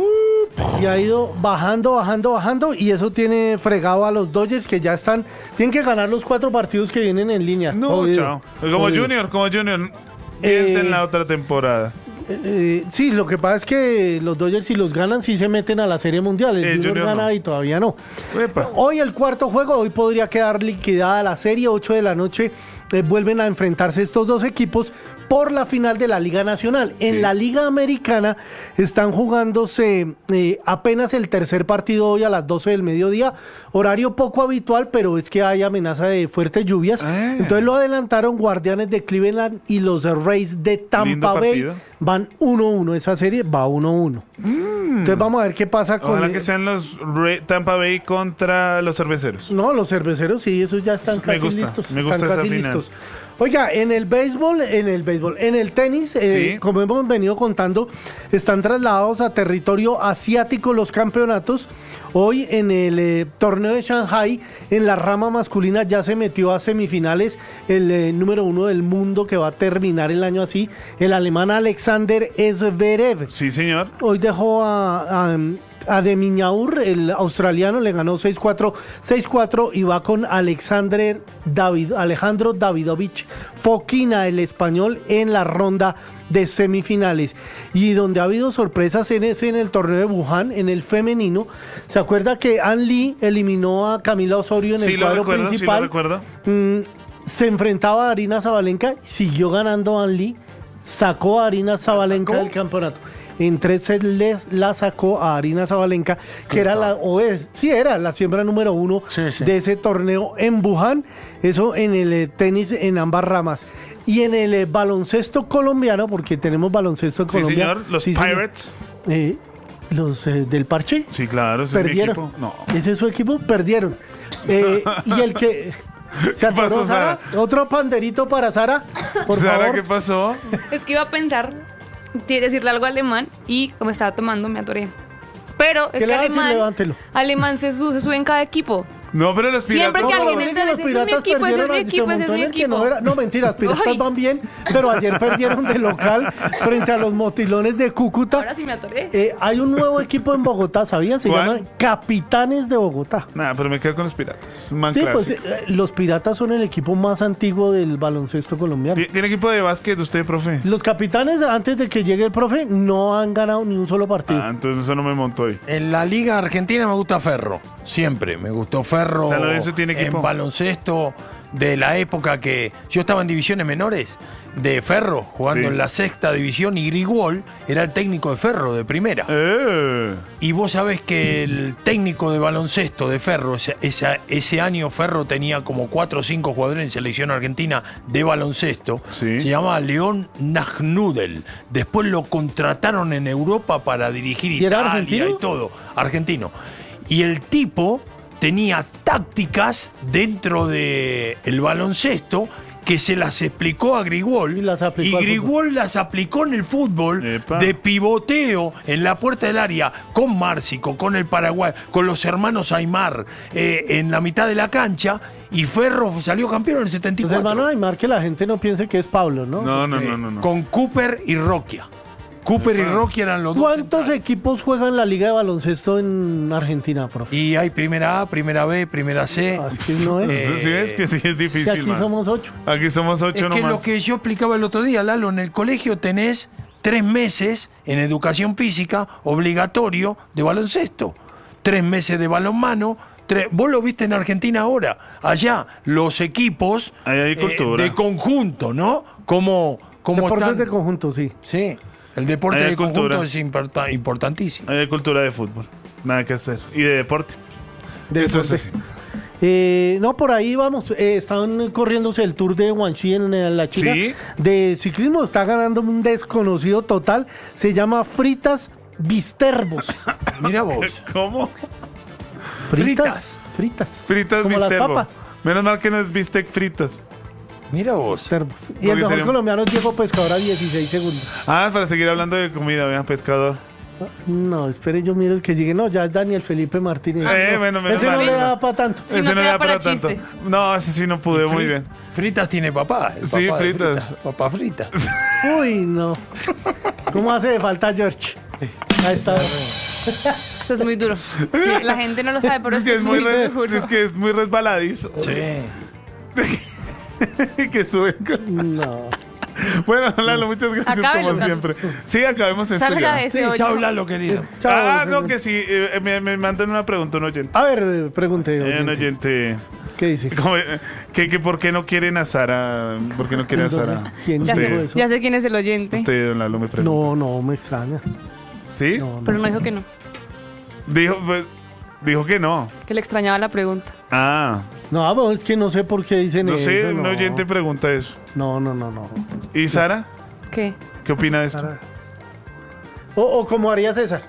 Y ha ido bajando, bajando, bajando. Y eso tiene fregado a los Dodgers que ya están... Tienen que ganar los cuatro partidos que vienen en línea. no, Jodido, chao. Como jodido. Junior, como Junior. Piensa Eh, en la otra temporada. Eh, eh, sí, lo que pasa es que los Dodgers si los ganan sí se meten a la Serie Mundial. El Eh, Junior, Junior gana no. y todavía no. Epa. Hoy el cuarto juego, hoy podría quedar liquidada la serie, ocho de la noche eh, vuelven a enfrentarse estos dos equipos por la final de la Liga Nacional. Sí. En la Liga Americana están jugándose eh, apenas el tercer partido hoy a las doce del mediodía, horario poco habitual, pero es que hay amenaza de fuertes lluvias. Ah. Entonces lo adelantaron Guardianes de Cleveland y los Rays de Lindo Tampa Bay. partido. Van uno uno, esa serie va uno uno. Entonces vamos a ver qué pasa con... Mm. Ojalá el- que sean los Re- Tampa Bay contra los cerveceros. No, los cerveceros sí, esos ya están Me casi gusta, listos. me gusta están esa casi final. listos. Oiga, en el béisbol, en el béisbol, en el tenis, eh, Sí. como hemos venido contando, están trasladados a territorio asiático los campeonatos. Hoy en el eh, torneo de Shanghai, en la rama masculina, ya se metió a semifinales el eh, número uno del mundo que va a terminar el año así, el alemán Alexander Zverev. Sí, señor. Hoy dejó a, a, a De Minaur, el australiano, le ganó seis cuatro, seis cuatro y va con Alexander David, Alejandro Davidovich Fokina, el español, en la ronda de semifinales. Y donde ha habido sorpresas en ese, en el torneo de Wuhan, en el femenino. ¿Se acuerda que Ann Lee eliminó a Camila Osorio en Sí, el lo cuadro recuerdo, sí, lo principal? recuerdo. Mm, se enfrentaba a Arina Zabalenka, siguió ganando Ann Lee, sacó a Arina Zabalenka del campeonato. En tres sets les la sacó a Arina Zabalenka, que era la, o es, sí era la siembra número uno Sí, sí. de ese torneo en Wuhan. Eso en el eh, tenis en ambas ramas. Y en el eh, baloncesto colombiano, porque tenemos baloncesto en Sí, Colombia. señor, los sí, señor. Pirates. Eh, los eh, del Parche. Sí, claro, ese Perdieron. es mi equipo. No. Ese es su equipo, perdieron. Eh, y el que se atoró, pasó, Sara? Sara? Otro panderito para Sara, por Sara, favor. ¿qué pasó? Es que iba a pensar de decirle algo alemán y como estaba tomando me atoré. Pero es ¿Qué que le va a decir? alemán, Levántelo. alemán se, su- se sube en cada equipo. No, pero los Siempre piratas. que No, alguien mire entra, que le los dice, ese es mi piratas equipo, ese es perdieron mi a- se equipo, ese es montó mi en el que equipo. no era- No, mentiras, piratas Ay. van bien, pero ayer perdieron de local frente a los motilones de Cúcuta. Ahora sí me atoré. Eh, hay un nuevo equipo en Bogotá, ¿sabían? Se ¿Cuál? llaman Capitanes de Bogotá. Nada, pero me quedo con los piratas. Un man Sí, pues clásico. eh, los piratas son el equipo más antiguo del baloncesto colombiano. ¿Ti- ¿Tiene equipo de básquet usted, profe? Los capitanes, antes de que llegue el profe, no han ganado ni un solo partido. Ah, entonces eso no me montó hoy. En la Liga Argentina me gusta Ferro, siempre. Me gustó Ferro San Lorenzo tiene equipo. en baloncesto de la época que yo estaba en divisiones menores de Ferro, jugando Sí. en la sexta división, y Grigol era el técnico de Ferro, de primera. Eh. Y vos sabés que el técnico de baloncesto de Ferro, ese, esa- ese año Ferro tenía como cuatro o cinco jugadores en selección argentina de baloncesto, Sí. se llamaba León Nagnudel. Después lo contrataron en Europa para dirigir ¿Y era Italia argentino? y todo, argentino. Y el tipo tenía tácticas dentro del el baloncesto que se las explicó a Grigol Y las aplicó y al Grigol las aplicó en el fútbol Epa. de pivoteo en la puerta del área con Márcico, con el Paraguay, con los hermanos Aymar eh, en la mitad de la cancha, y Ferro salió campeón en el setenta y Entonces, cuatro. hermano Aymar, que la gente no piense que es Pablo, ¿no? No, no, Eh, no, no, no. Con Cooper y Roquia. Cooper y Roquia eran los dos. ¿Cuántos centrales. equipos juegan la Liga de Baloncesto en Argentina, profe? Y hay primera A, primera B, primera C. Ah, es que no es. Eh, Sí, es que sí es Si difícil, aquí man. somos ocho. Aquí somos ocho Es que nomás. lo que yo explicaba el otro día, Lalo, en el colegio tenés tres meses en educación física obligatorio de baloncesto, tres meses de balonmano. Tres, vos lo viste en Argentina ahora, allá los equipos Ahí hay eh, cultura. de conjunto, ¿no? Como, como Deportes están- de conjunto, sí. Sí, el deporte Ahí hay de conjunto cultura. es importa- importantísimo. Hay cultura de fútbol. Nada que hacer. Y de deporte. De Eso deporte. es así. Eh, no, por ahí vamos. Eh, están corriéndose el Tour de Guangxi en eh, la China. Sí. De ciclismo está ganando un desconocido total. Se llama Fritas Bisterbos. Mira vos. ¿Cómo? Fritas. Fritas. Fritas Como las bisterbo. papas. Menos mal que no es bistec fritas. Mira vos. Bisterbos. Y el Porque mejor sería- colombiano es Diego Pescador a dieciséis segundos. Ah, para seguir hablando de comida, vean, pescador. No, espere, yo miro el que llegue. No, ya es Daniel Felipe Martínez. Eh, No, bueno, menos ese no mal. le da para tanto. Sí, Ese no no queda da para para tanto. chiste. No, ese sí no pude, muy Fri- bien. Fritas tiene papá. el Sí, papá de fritas. Papá frita. Uy, no. ¿Cómo hace de falta George? Ahí está. Esto es muy duro. La gente no lo sabe, pero es, esto que es es, muy muy re- duro. es que es muy resbaladizo. Sí. que suben. con- No. Bueno, Lalo, muchas gracias Acábenlo, como Carlos. siempre. Sí, acabemos esto Salga ya. de ese Sí, hoyo. Chao, Lalo, querido. Chao, Ah, señor. no, que sí. eh, me, me mandan una pregunta, un oyente. A ver, eh, pregunte. Eh, un oyente. oyente. ¿Qué dice? ¿Cómo, eh, que, que ¿Por qué no quieren a Sara? ¿Por qué no quieren a Sara? ¿Quién Ya dijo Usted, eso? Ya sé quién es el oyente, usted, don Lalo, me pregunta. No, no, me extraña. ¿Sí? No, pero no. no dijo que no, Dijo, pues, dijo que no. que le extrañaba la pregunta. Ah, No, pero es que no sé por qué dicen no eso. sé, un no. oyente pregunta eso. No, no, no, no. ¿Y Sara? ¿Qué? ¿Qué opina de esto? Sara. O, o como haría César.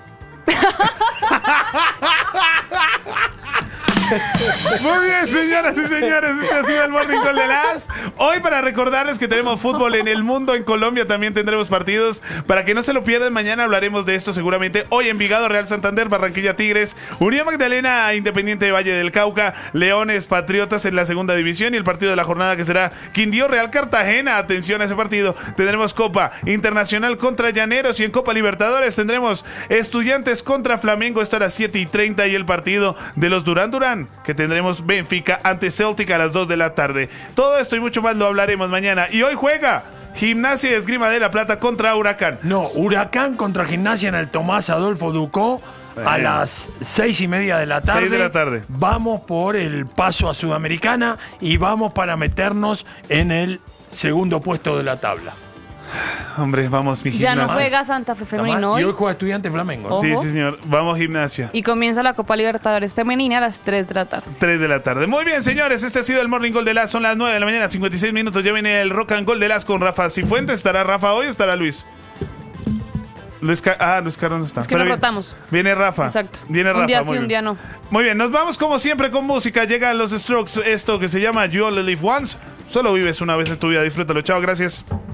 Muy bien, señoras y señores, este ha sido el Morning Call de las. Hoy para recordarles que tenemos fútbol en el mundo, en Colombia también tendremos partidos. Para que no se lo pierdan, mañana hablaremos de esto seguramente. Hoy Envigado, Real Santander, Barranquilla Tigres, Unión Magdalena, Independiente de Valle del Cauca, Leones, Patriotas en la segunda división y el partido de la jornada que será Quindío, Real Cartagena. Atención a ese partido. Tendremos Copa Internacional contra Llaneros y en Copa Libertadores tendremos Estudiantes contra Flamengo. Esto a las siete y treinta y el partido de los Durán Durán, que tendremos Benfica ante Celtic a las dos de la tarde. Todo esto y mucho más lo hablaremos mañana. Y hoy juega Gimnasia y Esgrima de la Plata contra Huracán. No, Huracán contra Gimnasia en el Tomás Adolfo Ducó a Bien. las seis y media de la tarde. Seis de la tarde. Vamos por el paso a Sudamericana y vamos para meternos en el segundo puesto de la tabla. hombre, vamos, mi Ya gimnasia. no juega Santa Fe femenino Y hoy. hoy juega Estudiante Flamengo. Ojo. Sí, sí, señor. Vamos, gimnasia. Y comienza la Copa Libertadores femenina a las tres de la tarde. tres de la tarde. Muy bien, señores. Este ha sido el Morning Gol de Las. Son las nueve de la mañana, cincuenta y seis minutos. Ya viene el Rock and Gol de Las con Rafa Cifuentes. ¿Estará Rafa hoy o estará Luis? Luis Ca- ah, Luis Carlos no está. Es que Pero nos vi- rotamos. Viene Rafa. Exacto. Viene Rafa. Un día muy sí, un bien. día no. Muy bien, nos vamos como siempre con música. Llegan los Strokes. Esto que se llama You Only Live Once. Solo vives una vez en tu vida. Disfrútalo. Chao, gracias.